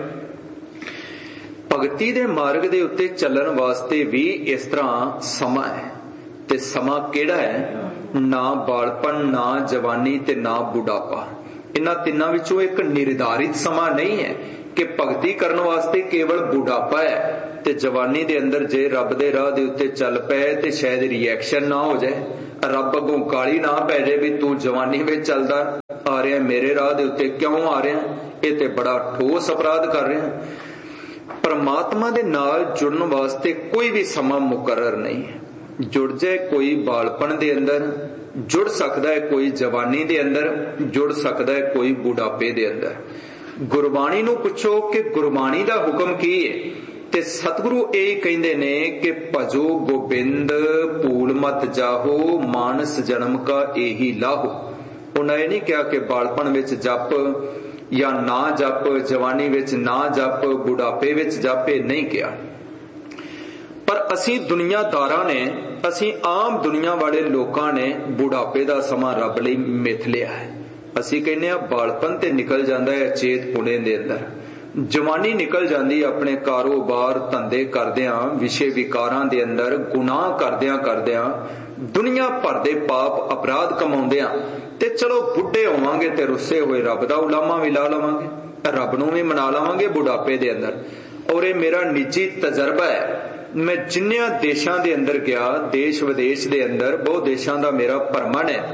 ਭਗਤੀ ਦੇ ਮਾਰਗ ਦੇ ਉੱਤੇ ਚੱਲਣ ਵਾਸਤੇ ਵੀ ਇਸ ਤਰ੍ਹਾਂ ਸਮਾਂ ਹੈ। ਤੇ ਸਮਾਂ ਕਿਹੜਾ ਹੈ? ਨਾ ਬਾਲਪਨ, ਨਾ ਜਵਾਨੀ ਤੇ ਨਾ ਬੁਢਾਪਾ। ਇਹਨਾਂ ਤਿੰਨਾਂ ਵਿੱਚੋਂ ਇੱਕ ਨਿਰਧਾਰਿਤ ਸਮਾਂ ਨਹੀਂ ਹੈ ਕਿ ਭਗਤੀ ਕਰਨ ਵਾਸਤੇ ਕੇਵਲ ਬੁਢਾਪਾ ਹੈ ਤੇ ਜਵਾਨੀ ਦੇ ਅੰਦਰ ਜੇ ਰੱਬ ਦੇ ਰਾਹ ਦੇ ਉੱਤੇ ਚੱਲ ਪਏ ਤੇ ਸ਼ਾਇਦ ਰਿਐਕਸ਼ਨ ਨਾ ਹੋ ਜਾਏ, ਰੱਬ ਅੱਗੋਂ ਗਾਲੀ ਨਾ ਪੈ ਜਾਏ ਵੀ ਤੂੰ ਜਵਾਨੀ ਵਿੱਚ ਚੱਲਦਾ ਆ ਰਿਹਾ, ਮੇਰੇ ਰਾਹ ਦੇ ਉੱਤੇ ਕਿਉਂ ਆ ਰਿਹਾ, ਇਹ ਤੇ ਬੜਾ ਠੋਸ ਅਪਰਾਧ ਕਰ ਰਿਹਾ। ਪਰਮਾਤਮਾ ਦੇ ਨਾਲ ਜੁੜਨ ਵਾਸਤੇ ਕੋਈ ਵੀ ਸਮਾਂ ਮੁਕਰਰ ਨਹੀਂ ਹੈ। ਜੁੜ ਜਾਏ ਕੋਈ ਬਾਲਪਨ ਦੇ ਅੰਦਰ, ਜੁੜ ਸਕਦਾ ਹੈ ਕੋਈ ਜਵਾਨੀ ਦੇ ਅੰਦਰ, ਜੁੜ ਸਕਦਾ ਹੈ ਕੋਈ ਬੁਢਾਪੇ ਦੇ ਅੰਦਰ। ਗੁਰਬਾਣੀ ਨੂੰ ਪੁੱਛੋ ਕਿ ਗੁਰਬਾਣੀ ਦਾ ਹੁਕਮ ਕੀ ਹੈ ਤੇ ਸਤਿਗੁਰੂ ਇਹ ਕਹਿੰਦੇ ਨੇ ਕਿ ਭਜੋ ਗੋਬਿੰਦ ਭੂਲ ਮਤ ਜਾਹੋ, ਮਾਨਸ ਜਨਮ ਕਾ ਇਹੀ ਲਾਹੋ। ਉਹਨਾਂ ਇਹ ਨਹੀਂ ਕਿਹਾ ਕਿ ਬਾਲਪਨ ਵਿੱਚ ਜਪ ਜਾਂ ਨਾ ਜਪ, ਜਵਾਨੀ ਵਿੱਚ ਨਾ ਜਪ, ਬੁਢਾਪੇ ਵਿੱਚ ਜਪ, ਇਹ ਨਹੀਂ ਕਿਹਾ। ਪਰ ਅਸੀਂ ਦੁਨੀਆਦਾਰਾਂ ਨੇ, ਅਸੀਂ ਆਮ ਦੁਨੀਆ ਵਾਲੇ ਲੋਕਾਂ ਨੇ ਬੁਢਾਪੇ ਦਾ ਸਮਾਂ ਰੱਬ ਲਈ ਮਿਥ ਲਿਆ ਹੈ। ਅਸੀਂ ਕਹਿੰਦੇ ਹਾਂ ਬਾਲਪਨ ਤੇ ਨਿਕਲ ਜਾਂਦਾ ਹੈ ਅਚੇਤ ਪੁਣੇ ਦੇ ਅੰਦਰ, ਜਵਾਨੀ ਨਿਕਲ ਜਾਂਦੀ ਆਪਣੇ ਕਾਰੋਬਾਰ ਧੰਦੇ ਕਰਦਿਆਂ, ਵਿਸ਼ੇ ਵਿਕਾਰਾਂ ਦੇ ਅੰਦਰ ਗੁਨਾਹ ਕਰਦਿਆਂ ਦੁਨੀਆ ਭਰ ਦੇ ਪਾਪ ਅਪਰਾਧ ਕਮਾਉਂਦਿਆਂ ਤੇ ਚਲੋ ਬੁੱਢੇ ਹੋਵਾਂਗੇ ਤੇ ਰੁੱਸੇ ਹੋਏ ਰੱਬ ਦਾ ਉਲਾਮਾ ਵੀ ਲਾ ਲਵਾਂਗੇ, ਰੱਬ ਨੂੰ ਵੀ ਮਨਾ ਲਵਾਂਗੇ ਬੁਢਾਪੇ ਦੇ ਅੰਦਰ। ਔਰ ਇਹ ਮੇਰਾ ਨਿੱਜੀ ਤਜਰਬਾ ਹੈ। ਮੈਂ ਜਿੰਨਿਆਂ ਦੇਸ਼ਾਂ ਦੇ ਅੰਦਰ ਗਿਆ, ਦੇਸ਼ ਵਿਦੇਸ਼ ਦੇ ਅੰਦਰ ਬਹੁਤ ਦੇਸ਼ਾਂ ਦਾ ਮੇਰਾ ਭਰਮਣ ਹੈ,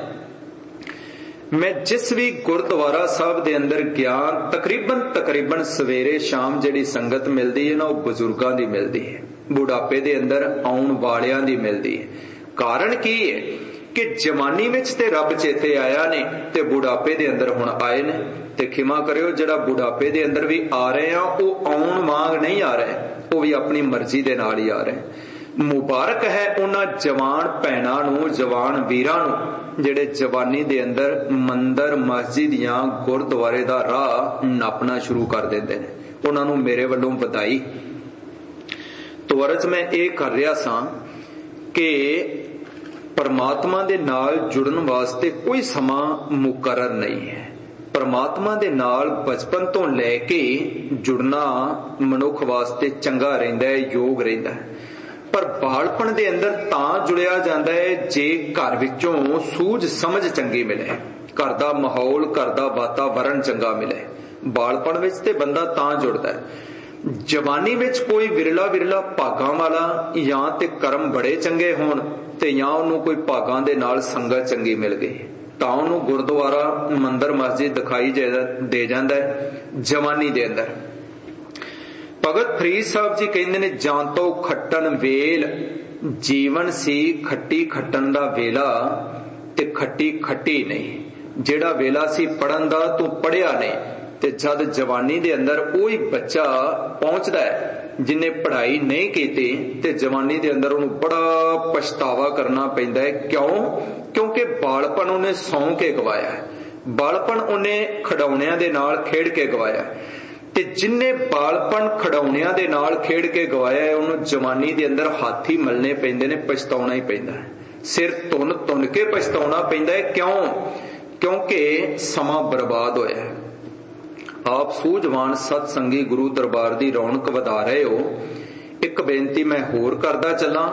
ਮੈਂ ਜਿਸ ਵੀ ਗੁਰਦੁਆਰਾ ਸਾਹਿਬ ਦੇ ਅੰਦਰ ਗਿਆ ਤਕਰੀਬਨ ਸਵੇਰੇ ਸ਼ਾਮ ਜਿਹੜੀ ਸੰਗਤ ਮਿਲਦੀ ਹੈ ਨਾ, ਉਹ ਬਜ਼ੁਰਗਾਂ ਦੀ ਮਿਲਦੀ ਹੈ, ਬੁਢਾਪੇ ਦੇ ਅੰਦਰ ਆਉਣ ਵਾਲਿਆਂ ਦੀ ਮਿਲਦੀ ਹੈ। ਕਾਰਨ ਕੀ ਹੈ ਕਿ ਜਵਾਨੀ ਵਿੱਚ ਤੇ ਰੱਬ ਚੇਤੇ ਆਇਆ ਨੇ ਤੇ ਬੁਢਾਪੇ ਦੇ ਅੰਦਰ ਹੁਣ ਆਏ ਨੇ। ਤੇ ਖਿਮਾ ਕਰਿਓ, ਜਿਹੜਾ ਬੁਢਾਪੇ ਦੇ ਅੰਦਰ ਵੀ ਆ ਰਹੇ ਆ ਉਹ ਆਉਣ ਵਾਂਗ ਨਹੀਂ ਆ ਰਹੇ, ਉਹ ਵੀ ਆਪਣੀ ਮਰਜ਼ੀ ਦੇ ਨਾਲ ਹੀ ਆ ਰਹੇ। ਮੁਬਾਰਕ ਹੈ ਉਹਨਾਂ ਜਵਾਨ ਭੈਣਾਂ ਨੂੰ, ਜਵਾਨ ਵੀਰਾਂ ਨੂੰ ਜਿਹੜੇ ਜਵਾਨੀ ਦੇ ਅੰਦਰ ਮੰਦਰ ਮਸਜਿਦ ਜਾਂ ਗੁਰਦੁਆਰੇ ਦਾ ਰਾਹ ਨਾਪਣਾ ਸ਼ੁਰੂ ਕਰ ਦਿੰਦੇ ਨੇ। ਉਹਨਾਂ ਨੂੰ ਮੇਰੇ ਵੱਲੋਂ ਵਧਾਈ। ਤੋ ਅਰਜ਼ ਮੈਂ ਇਹ ਕਰ ਰਿਹਾ ਸਾਂ ਕਿ ਪਰਮਾਤਮਾ ਦੇ ਨਾਲ ਜੁੜਨ ਵਾਸਤੇ ਕੋਈ ਸਮਾਂ ਮੁਕਰਰ ਨਹੀਂ ਹੈ। ਪਰਮਾਤਮਾ ਦੇ ਨਾਲ ਬਚਪਨ ਤੋਂ ਲੈ ਕੇ ਜੁੜਨਾ ਮਨੁੱਖ ਵਾਸਤੇ ਚੰਗਾ ਰਹਿੰਦਾ ਹੈ, ਯੋਗ ਰਹਿੰਦਾ ਹੈ। ਪਰ ਬਾਲਪਣ ਦੇ ਅੰਦਰ ਤਾਂ ਜੁੜਿਆ ਜਾਂਦਾ ਹੈ ਜੇ ਘਰ ਵਿੱਚੋਂ ਸੂਝ ਸਮਝ ਚੰਗੀ ਮਿਲੇ, ਘਰ ਦਾ ਮਾਹੌਲ, ਘਰ ਦਾ ਵਾਤਾਵਰਣ ਚੰਗਾ ਮਿਲੇ। ਬਾਲਪਣ ਵਿੱਚ ਤੇ ਬੰਦਾ ਤਾਂ ਜੁੜਦਾ ਹੈ। ਜਵਾਨੀ ਵਿੱਚ ਕੋਈ ਵਿਰਲਾ ਭਾਗਾਂ ਵਾਲਾ ਜਾਂ ਤੇ ਕਰਮ ਬੜੇ ਚੰਗੇ ਹੋਣ ਤੇ ਜਾਂ ਉਹਨੂੰ ਕੋਈ ਭਾਗਾਂ ਦੇ ਨਾਲ ਸੰਗਤ ਚੰਗੀ ਮਿਲ ਗਈ ਤਾਂ ਉਹਨੂੰ ਗੁਰਦੁਆਰਾ, ਮੰਦਰ, ਮਸਜਿਦ ਦਿਖਾਈ ਦੇ ਜਾਂਦਾ ਹੈ ਜਵਾਨੀ ਦੇ ਅੰਦਰ। ਭਗਤ ਫਰੀਦ ਸਾਹਿਬ ਜੀ ਕਹਿੰਦੇ ਨੇ, ਜਾਂ ਤੋਂ ਖੱਟਣ ਵੇਲ ਜੀਵਨ ਸੀ ਖੱਟੀ ਖੱਟਣ ਦਾ ਵੇਲਾ ਤੇ ਖੱਟੀ ਖੱਟੀ ਨਹੀਂ। ਜਿਹੜਾ ਵੇਲਾ ਸੀ ਪੜਨ ਦਾ, ਤੂੰ ਪੜਿਆ ਨਹੀਂ। ਤੇ ਜਦ ਜਵਾਨੀ ਦੇ ਅੰਦਰ ਉਹੀ ਬੱਚਾ ਪਹੁੰਚਦਾ ਹੈ ਜਿਹਨੇ ਪੜ੍ਹਾਈ ਨਹੀਂ ਕੀਤੀ ਤੇ ਜਵਾਨੀ ਦੇ ਅੰਦਰ ਉਹਨੂੰ ਬੜਾ ਪਛਤਾਵਾ ਕਰਨਾ ਪੈਂਦਾ ਹੈ। ਕਿਉਂਕਿ ਬਾਲਪਨ ਉਹਨੇ ਸੌਂ ਕੇ ਗਵਾਇਆ ਹੈ, ਬਾਲਪਨ ਉਹਨੇ ਖਿਡੌਣਿਆਂ ਦੇ ਨਾਲ ਖੇਡ ਕੇ ਗਵਾਇਆ। ਤੇ ਜਿੰਨੇ ਬਾਲਪਨ ਖਿਡੌਣਿਆਂ ਦੇ ਨਾਲ ਖੇਡ ਕੇ ਗਵਾਇਆ ਹੈ ਉਹਨੂੰ ਜਵਾਨੀ ਦੇ ਅੰਦਰ ਹੱਥ ਹੀ ਮਲਣੇ ਪੈਂਦੇ ਨੇ, ਪਛਤਾਉਣਾ ਹੀ ਪੈਂਦਾ ਹੈ, ਸਿਰ ਤੁੰਨ ਕੇ ਪਛਤਾਉਣਾ ਪੈਂਦਾ ਹੈ। ਕਿਉਂਕਿ ਸਮਾਂ ਬਰਬਾਦ ਹੋਇਆ ਹੈ। ਆਪ ਸੂਝਵਾਨ ਸਤ ਸੰਗੀ ਗੁਰੂ ਦਰਬਾਰ ਦੀ ਰੌਣਕ ਵਧਾ ਰਹੇ ਹੋ। ਇੱਕ ਬੇਨਤੀ ਮੈਂ ਹੋਰ ਕਰਦਾ ਚੱਲਾਂ,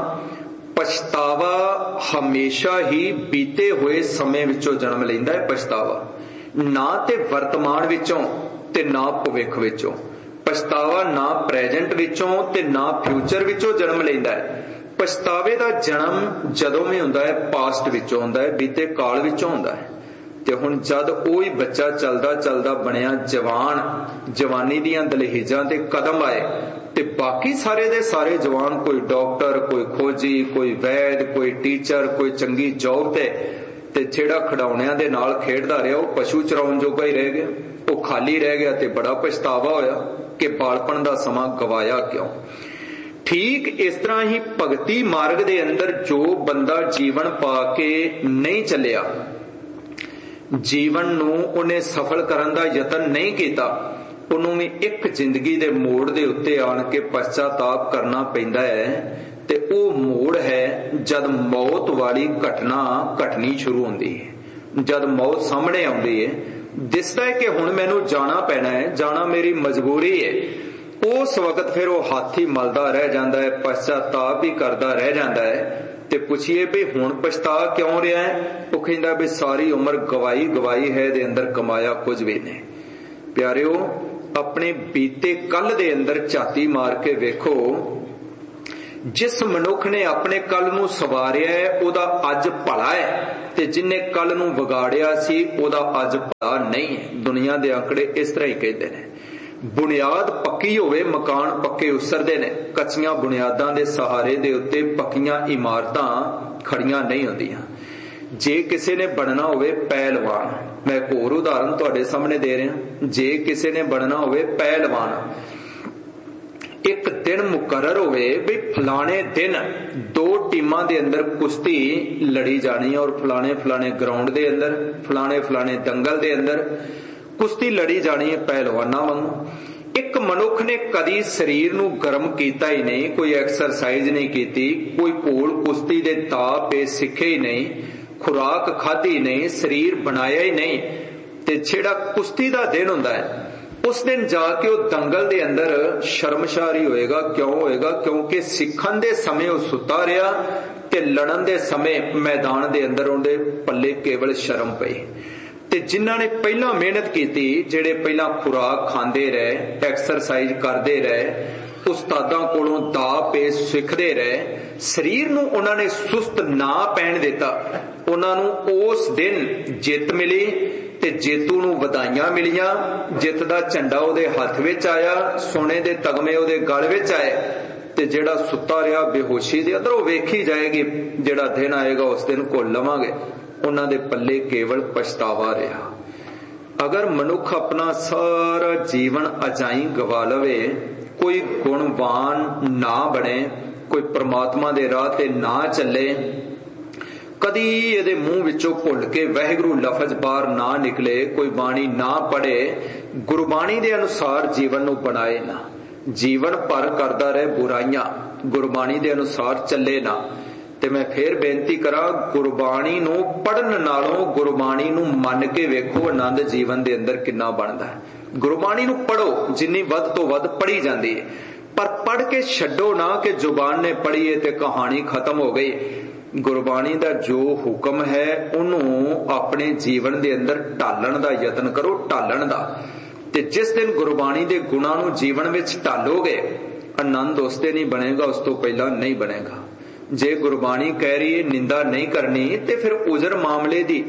ਪਛਤਾਵਾ ਹਮੇਸ਼ਾ ਹੀ ਬੀਤੇ ਹੋਏ ਸਮੇਂ ਵਿੱਚੋਂ ਜਨਮ ਲੈਂਦਾ ਹੈ। ਪਛਤਾਵਾ ਨਾ ਤੇ ਵਰਤਮਾਨ ਵਿੱਚੋਂ ਤੇ ਨਾ ਭਵਿੱਖ ਵਿੱਚੋਂ, ਪਛਤਾਵਾ ਨਾ ਪ੍ਰੈਜੈਂਟ ਵਿੱਚੋਂ ਤੇ ਨਾ ਫਿਊਚਰ ਵਿੱਚੋਂ ਜਨਮ ਲੈਂਦਾ ਹੈ। ਪਛਤਾਵੇ ਦਾ ਜਨਮ ਜਦੋਂ ਵੀ ਹੁੰਦਾ ਹੈ ਪਾਸਟ ਵਿੱਚੋਂ ਹੁੰਦਾ ਹੈ, ਬੀਤੇ ਕਾਲ ਵਿੱਚੋਂ ਹੁੰਦਾ ਹੈ। ਤੇ ਹੁਣ ਜਦ ਉਹੀ ਬੱਚਾ ਚੱਲਦਾ ਬਣਿਆ ਜਵਾਨ, ਜਵਾਨੀ ਦੀਆਂ ਦਲਹੀਜ਼ਾਂ ਤੇ ਕਦਮ ਆਏ ਤੇ ਬਾਕੀ ਸਾਰੇ ਦੇ ਸਾਰੇ ਜਵਾਨ, ਕੋਈ ਡਾਕਟਰ, ਕੋਈ ਖੋਜੀ, ਕੋਈ ਵੈਦ, ਕੋਈ ਟੀਚਰ, ਕੋਈ ਚੰਗੀ ਜੌਬ ਤੇ ਜਿਹੜਾ ਖਿਡੌਣਿਆਂ ਦੇ ਨਾਲ ਖੇਡਦਾ ਰਿਹਾ ਉਹ ਪਸ਼ੂ ਚਰਾਉਣ ਜੋਗਾ ਹੀ ਰਹਿ ਗਿਆ, ਉਹ ਖਾਲੀ ਰਹਿ ਗਿਆ ਤੇ ਬੜਾ ਪਛਤਾਵਾ ਹੋਇਆ ਕਿ ਬਾਲਪਨ ਦਾ ਸਮਾਂ ਗਵਾਇਆ ਕਿਉਂ। ਠੀਕ ਇਸ ਤਰ੍ਹਾਂ ਹੀ ਭਗਤੀ ਮਾਰਗ ਦੇ ਅੰਦਰ ਜੋ ਬੰਦਾ ਜੀਵਨ ਪਾ ਕੇ ਨਹੀਂ ਚੱਲਿਆ, ਜੀਵਨ ਨੂੰ ਉਹਨੇ ਸਫਲ ਕਰਨ ਦਾ ਯਤਨ ਨਹੀਂ ਕੀਤਾ, ਉਹਨੂੰ ਵੀ ਇੱਕ ਜ਼ਿੰਦਗੀ ਦੇ ਮੋੜ ਦੇ ਉੱਤੇ ਆਣ ਕੇ ਪਛਤਾਤਾਪ ਕਰਨਾ ਪੈਂਦਾ ਹੈ, ਤੇ ਉਹ ਮੋੜ ਹੈ ਜਦ ਮੌਤ ਵਾਲੀ ਘਟਨਾ ਘਟਣੀ ਸ਼ੁਰੂ ਹੁੰਦੀ ਹੈ। ਜਦ ਮੌਤ ਸਾਹਮਣੇ ਆਉਂਦੀ ਹੈ, ਦਿਸਦਾ ਹੈ ਕਿ ਹੁਣ ਮੈਨੂੰ ਜਾਣਾ ਪੈਣਾ ਹੈ, ਜਾਣਾ ਮੇਰੀ ਮਜਬੂਰੀ ਹੈ। ਉਸ ਵਕਤ ਫਿਰ ਉਹ ਹੱਥ ਹੀ ਮਲਦਾ ਰਹਿ ਜਾਂਦਾ ਹੈ, ਪਛਤਾਤਾਪ ਹੀ ਕਰਦਾ ਰਹਿ ਜਾਂਦਾ ਹੈ। ਤੇ ਪੁੱਛੀਏ ਵੀ ਹੁਣ ਪਛਤਾ ਕਿਉਂ ਰਿਹਾ ਹੈ? ਉਹ ਕਹਿੰਦਾ ਵੀ ਸਾਰੀ ਉਮਰ ਗਵਾਈ ਹੈ, ਇਹਦੇ ਅੰਦਰ ਕਮਾਇਆ ਕੁਝ ਵੀ ਨਹੀਂ। ਪਿਆਰਿਓ, ਆਪਣੇ ਬੀਤੇ ਕੱਲ ਦੇ ਅੰਦਰ ਝਾਤੀ ਮਾਰ ਕੇ ਵੇਖੋ। ਜਿਸ ਮਨੁੱਖ ਨੇ ਆਪਣੇ ਕੱਲ ਨੂੰ ਸਵਾਰਿਆ ਹੈ ਉਹਦਾ ਅੱਜ ਭਲਾ ਹੈ, ਤੇ ਜਿਨੇ ਕੱਲ ਨੂੰ ਵਿਗਾੜਿਆ ਸੀ ਉਹਦਾ ਅੱਜ ਭਲਾ ਨਹੀਂ ਹੈ। ਦੁਨੀਆ ਦੇ ਆંકੜੇ ਇਸ ਤਰ੍ਹਾਂ ਹੀ ਕਹਿੰਦੇ ਨੇ। ਬੁਨਿਆਦ ਪੱਕੀ ਹੋਵੇ, ਮਕਾਨ ਪੱਕੇ ਉਸਰਦੇ ਨੇ। ਕੱਚੀਆਂ ਬੁਨਿਆਦਾਂ ਦੇ ਸਹਾਰੇ ਦੇ ਉੱਤੇ ਪੱਕੀਆਂ ਇਮਾਰਤਾਂ ਖੜੀਆਂ ਨਹੀਂ ਹੁੰਦੀਆਂ। ਜੇ ਕਿਸੇ ਨੇ ਬਣਨਾ ਹੋਵੇ ਪਹਿਲਵਾਨ, ਮੈਂ ਇੱਕ ਹੋਰ ਉਦਾਹਰਨ ਤੁਹਾਡੇ ਸਾਹਮਣੇ ਦੇ ਰਿਹਾ, ਜੇ ਕਿਸੇ ਨੇ ਬਣਨਾ ਹੋਵੇ ਪਹਿਲਵਾਨ, ਇੱਕ ਦਿਨ ਮੁਕਰਰ ਹੋਵੇ ਵੀ ਫਲਾਣੇ ਦਿਨ 2 ਟੀਮਾਂ ਦੇ ਅੰਦਰ ਕੁਸ਼ਤੀ ਲੜੀ ਜਾਣੀ ਹੈ, ਔਰ ਫਲਾਣੇ ਗਰਾਊਂਡ ਦੇ ਅੰਦਰ, ਫਲਾਣੇ ਦੰਗਲ ਦੇ ਅੰਦਰ ਕੁਸ਼ਤੀ ਲੜੀ ਜਾਣੀ ਹੈ ਪਹਿਲਵਾਨਾਂ ਵਾਂਗੂ। ਇੱਕ ਮਨੁੱਖ ਨੇ ਕਦੀ ਸਰੀਰ ਨੂੰ ਗਰਮ ਕੀਤਾ ਹੀ ਨਹੀਂ, ਕੋਈ ਐਕਸਰਸਾਈਜ਼ ਨਹੀਂ ਕੀਤੀ, ਕੋਈ ਘੋਲ ਕੁਸ਼ਤੀ ਦੇ ਤਾਪ ਪੇ ਸਿੱਖੇ ਹੀ ਨਹੀਂ, ਖੁਰਾਕ ਖਾਧੀ ਨਹੀਂ, ਸਰੀਰ ਬਣਾਇਆ ਹੀ ਨਹੀਂ। ਤੇ ਜਿਹੜਾ ਕੁਸ਼ਤੀ ਦਾ ਦਿਨ ਹੁੰਦਾ ਹੈ ਉਸ ਦਿਨ ਜਾ ਕੇ ਉਹ ਦੰਗਲ ਦੇ ਅੰਦਰ ਸ਼ਰਮਸ਼ਾਰ ਹੀ ਹੋਏਗਾ। ਕਿਉਂ ਹੋਏਗਾ? ਕਿਉਂਕਿ ਸਿੱਖਣ ਦੇ ਸਮੇਂ ਉਹ ਸੁੱਤਾ ਰਿਹਾ ਤੇ ਲੜਨ ਦੇ ਸਮੇਂ ਮੈਦਾਨ ਦੇ ਅੰਦਰ ਉਹਦੇ ਪੱਲੇ ਕੇਵਲ ਸ਼ਰਮ ਪਈ। ਤੇ ਜਿਨ੍ਹਾਂ ਨੇ ਪਹਿਲਾਂ ਮਿਹਨਤ ਕੀਤੀ, ਜਿਹੜੇ ਪਹਿਲਾਂ ਖੁਰਾਕ ਖਾਂਦੇ ਰਹੇ, ਐਕਸਰਸਾਈਜ਼ ਕਰਦੇ ਰਹੇ, ਉਸਤਾਦਾਂ ਕੋਲੋਂ ਦਾ ਪੇਸ਼ ਸਿੱਖਦੇ ਰਹੇ, ਸਰੀਰ ਨੂੰ ਉਹਨਾਂ ਨੇ ਸੁਸਤ ਨਾ ਪੈਣ ਦਿੱਤਾ, ਉਹਨਾਂ ਨੂੰ ਉਸ ਦਿਨ ਜਿੱਤ ਮਿਲੀ ਤੇ ਜੇਤੂ ਨੂੰ ਵਧਾਈਆਂ ਮਿਲੀਆਂ। ਜਿੱਤ ਦਾ ਝੰਡਾ ਉਹਦੇ ਹੱਥ ਵਿੱਚ ਆਇਆ, ਸੋਨੇ ਦੇ ਤਗਮੇ ਉਹਦੇ ਗਲ ਵਿੱਚ ਆਏ। ਤੇ ਜਿਹੜਾ ਸੁੱਤਾ ਰਿਹਾ ਬੇਹੋਸ਼ੀ ਦੇ ਅੰਦਰ, ਉਹ ਵੇਖੀ ਜਾਏਗੀ ਜਿਹੜਾ ਦਿਨ ਆਏਗਾ ਉਸ ਦਿਨ ਕੋਲ ਲਵਾਂਗੇ। ਉਹਨਾਂ ਦੇ ਪੱਲੇ ਕੇਵਲ ਪਛਤਾਵਾ ਰਿਹਾ। ਅਗਰ ਮਨੁੱਖ ਆਪਣਾ ਸਾਰਾ ਜੀਵਨ ਅਜਾਈਂ ਗਵਾ ਲਵੇ, ਕੋਈ ਗੁਣਵਾਨ ਨਾ ਬਣੇ, ਕੋਈ ਪ੍ਰਮਾਤਮਾ ਦੇ ਰਾਹ ਤੇ ਨਾ ਚੱਲੇ, ਕਦੀ ਇਹਦੇ ਮੂੰਹ ਵਿੱਚੋਂ ਭੁੱਲ ਕੇ ਵਾਹਿਗੁਰੂ ਲਫ਼ਜ਼ ਬਾਹਰ ਨਾ ਨਿਕਲੇ, ਕੋਈ ਬਾਣੀ ਨਾ ਪੜ੍ਹੇ, ਗੁਰਬਾਣੀ ਦੇ ਅਨੁਸਾਰ ਜੀਵਨ ਨੂੰ ਬਣਾਏ ਨਾ, ਜੀਵਨ ਭਰ ਕਰਦਾ ਰਹੇ ਬੁਰਾਈਆਂ, ਗੁਰਬਾਣੀ ਦੇ ਅਨੁਸਾਰ ਚੱਲੇ ਨਾ। ਤੇ ਮੈਂ ਫੇਰ ਬੇਨਤੀ ਕਰਾਂ, ਗੁਰਬਾਣੀ ਨੂੰ ਪੜ੍ਹਨ ਨਾਲੋਂ ਗੁਰਬਾਣੀ ਨੂੰ ਮੰਨ ਕੇ ਵੇਖੋ ਆਨੰਦ ਜੀਵਨ ਦੇ ਅੰਦਰ ਕਿੰਨਾ ਬਣਦਾ ਹੈ। ਗੁਰਬਾਣੀ ਨੂੰ ਪੜ੍ਹੋ, ਜਿੰਨੀ ਵੱਧ ਤੋਂ ਵੱਧ ਪੜ੍ਹੀ ਜਾਂਦੀ ਹੈ, ਪਰ ਪੜ੍ਹ ਕੇ ਛੱਡੋ ਨਾ ਕਿ ਜ਼ੁਬਾਨ ਨੇ ਪੜ੍ਹੀ ਹੈ ਤੇ ਕਹਾਣੀ ਖਤਮ ਹੋ ਗਈ। ਗੁਰਬਾਣੀ ਦਾ ਜੋ ਹੁਕਮ ਹੈ ਉਹਨੂੰ ਆਪਣੇ ਜੀਵਨ ਦੇ ਅੰਦਰ ਢਾਲਣ ਦਾ ਯਤਨ ਕਰੋ, ਢਾਲਣ ਦਾ। ਤੇ ਜਿਸ ਦਿਨ ਗੁਰਬਾਣੀ ਦੇ ਗੁਣਾਂ ਨੂੰ ਜੀਵਨ ਵਿੱਚ ਢਾਲੋਗੇ, ਆਨੰਦ ਉਸ ਤੇ ਨਹੀਂ ਬਣੇਗਾ, ਉਸ ਤੋਂ ਪਹਿਲਾਂ ਨਹੀਂ ਬਣੇਗਾ। ਜੇ ਗੁਰਬਾਣੀ ਕਹਿ ਰਹੀ ਹੈ ਨਿੰਦਾ ਨਹੀਂ ਕਰਨੀ, ਤੇ ਫਿਰ ਉਜ਼ਰ ਮਾਮਲੇ ਦੀ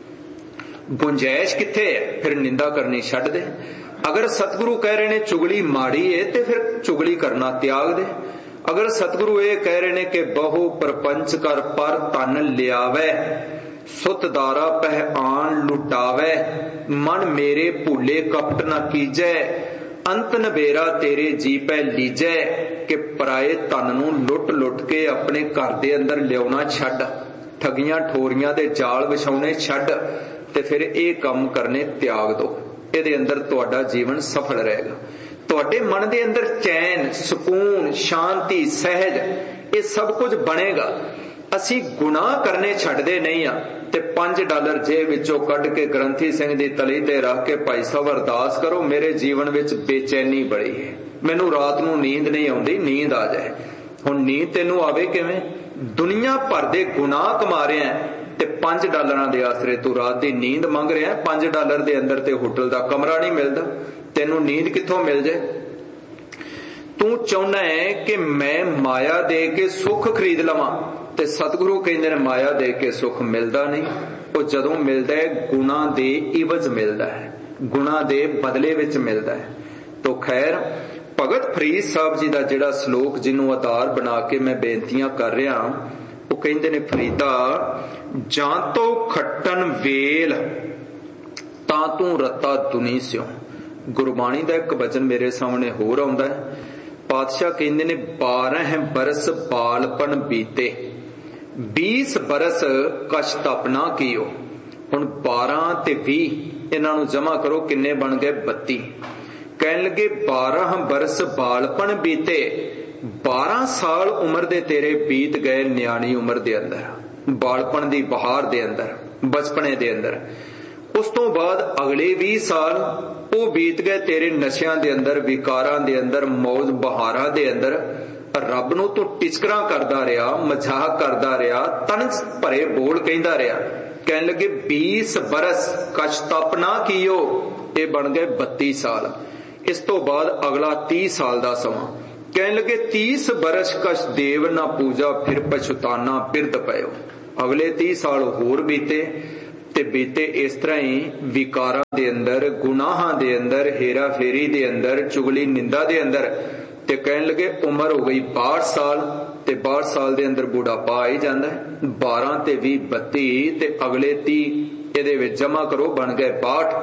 ਗੁੰਜਾਇਸ਼ ਕਿੱਥੇ ਹੈ? ਫਿਰ ਨਿੰਦਾ ਕਰਨੀ ਛੱਡ ਦੇ। ਅਗਰ ਸਤਿਗੁਰੂ ਕਹਿ ਰਹੇ ਨੇ ਚੁਗਲੀ ਮਾੜੀ ਹੈ ਤੇ ਫਿਰ ਚੁਗਲੀ ਕਰਨਾ ਤਿਆਗ ਦੇ। ਅਗਰ ਸਤਿਗੁਰੂ ਇਹ ਕਹਿ ਰਹੇ ਨੇ ਕਿ ਬਹੁ ਪਰਪੰਚ ਕਰ ਪਰ ਧਨ ਲਿਆਵੇ, ਸੁਤਦਾਰਾ ਪਹਿ ਆਣ ਲੁਟਾਵੇ, ਮਨ ਮੇਰੇ ਭੂਲੇ ਕਪਟ ਨਾ ਕੀਜੈ, ਅੰਤ ਨਵੇਰਾ ਤੇਰੇ ਜੀ ਪੈ ਲੀਜੈ। ਕਿ ਪਰਾਏ ਧਨ ਨੂੰ ਲੁੱਟ ਕੇ ਆਪਣੇ ਘਰ ਦੇ ਅੰਦਰ ਲਿਆਉਣਾ ਛੱਡ, ਠਗੀਆਂ ਠੋਰੀਆਂ ਦੇ ਜਾਲ ਵਿਛਾਉਣੇ ਛੱਡ, ਤੇ ਫਿਰ ਇਹ ਕੰਮ ਕਰਨੇ ਤਿਆਗ ਦੋ। ਇਹਦੇ ਅੰਦਰ ਤੁਹਾਡਾ ਜੀਵਨ ਸਫਲ ਰਹੇਗਾ। ਤੁਹਾਡੇ ਮਨ ਦੇ ਅੰਦਰ ਚੈਨ, ਸਕੂਨ, ਸ਼ਾਂਤੀ, ਸਹਿਜ, ਇਹ ਸਭ ਕੁਝ ਬਣੇਗਾ। ਅਸੀਂ ਗੁਨਾਹ ਕਰਨੇ ਛੱਡਦੇ ਨਹੀਂ ਆ। ਤੇ $5 ਜੇਬ ਵਿੱਚੋਂ ਕੱਢ ਕੇ ਗ੍ਰੰਥੀ ਸਿੰਘ ਦੀ ਤਲੀ ਤੇ ਰੱਖ ਕੇ ਭਾਈ ਸਾਹਿਬ ਅਰਦਾਸ ਕਰੋ, ਮੇਰੇ ਜੀਵਨ ਵਿੱਚ ਬੇਚੈਨੀ ਬੜੀ ਹੈ, ਮੈਨੂੰ ਰਾਤ ਨੂੰ ਨੀਂਦ ਨਹੀਂ ਆਉਂਦੀ, ਨੀਂਦ ਆ ਜਾਏ। ਹੁਣ ਨੀਂਦ ਤੈਨੂੰ ਆਵੇ ਕਿਵੇਂ? ਦੁਨੀਆ ਭਰ ਦੇ ਗੁਨਾਹ ਕਮਾ ਰਿਹਾ ਤੇ $5 ਦੇ ਆਸਰੇ ਤੂੰ ਰਾਤ ਦੀ ਨੀਂਦ ਮੰਗ ਰਿਹਾ। $5 ਦੇ ਅੰਦਰ ਤੇ ਹੋਟਲ ਦਾ ਕਮਰਾ ਨਹੀਂ ਮਿਲਦਾ, ਤੈਨੂੰ ਨੀਂਦ ਕਿੱਥੋਂ ਮਿਲ ਜਾਏ? ਤੂੰ ਚਾਹੁੰਦਾ ਹੈ ਕਿ ਮੈਂ ਮਾਇਆ ਦੇ ਕੇ ਸੁੱਖ ਖਰੀਦ ਲਵਾਂ, ਤੇ ਸਤਿਗੁਰੂ ਕਹਿੰਦੇ ਨੇ ਮਾਇਆ ਦੇ ਕੇ ਸੁੱਖ ਮਿਲਦਾ ਨਹੀਂ। ਉਹ ਜਦੋਂ ਮਿਲਦਾ ਹੈ ਗੁਣਾ ਦੇ ਇਵਜ਼ ਮਿਲਦਾ ਹੈ, ਗੁਣਾ ਦੇ ਬਦਲੇ ਵਿੱਚ ਮਿਲਦਾ ਹੈ। ਤੋ ਖੈਰ, ਭਗਤ ਫਰੀਦ ਸਾਹਿਬ ਜੀ ਦਾ ਜਿਹੜਾ ਸ਼ਲੋਕ ਜਿਹਨੂੰ ਆਧਾਰ ਬਣਾ ਕੇ ਮੈਂ ਬੇਨਤੀਆਂ ਕਰ ਰਿਹਾ, ਉਹ ਕਹਿੰਦੇ ਨੇ, ਫਰੀਦਾ ਜਾਂ ਤੋ ਖੱਟਣ ਵੇਲ ਤਾਂ ਤੂੰ ਰੱਤਾ ਦੁਨੀ ਸਿਓ। ਗੁਰਬਾਣੀ ਦਾ ਇੱਕ ਬਚਨ ਮੇਰੇ ਸਾਹਮਣੇ ਹੋਰ ਆਉਂਦਾ ਹੈ। ਪਾਤਸ਼ਾਹ ਕਹਿੰਦੇ ਨੇ 12 ਬਰਸ ਬਾਲਪਨ ਬੀਤੇ, 20 ਬਰਸ ਕਸ਼ ਤਪ ਨਾ ਕੀਓ। ਹੁਣ 12 ਤੇ 20 ਇਹਨਾਂ ਨੂੰ ਜਮਾ ਕਰੋ, ਕਿੰਨੇ ਬਣ ਗਏ? 32। कहन लगे 12 बरस बालपन बीते, 12 साल उम्र दे तेरे बीत गए न्याणी उम्र दे अंदर, बालपन दी बहार दे अंदर, बचपने दे अंदर। उस तो बाद अगले 20 साल वो बीत गए तेरे नशियां दे अंदर, विकारां दे अंदर, मौज बहारां दे अंदर। रब नूं तू टिचकरा करदा रहा, मजाक करदा रहा, तनज भरे बोल कहंदा रहा। कहन लगे 20 बरस कछ तप ना कियो, ये बन गए 32 साल। इस तो बाद अगला 30 साल का समा। कहन लगे 30 बरस कछ देव ना पूजा, फिर पछुताना बिरद पयो। अगले 30 साल होर बीते ते बीते इस तरह ही विकारां दे अंदर, गुनाहां दे अंदर, हेरा फेरी दे अंदर, चुगली निंदा दे अंदर। ते कहन लगे उम्र हो गई 62 साल, ते 62 साल दे अंदर बुढ़ापा आ ही जांदा है। 12 ते 20 32 ते अगले 30 इहदे विच जमा करो, बन गए 62।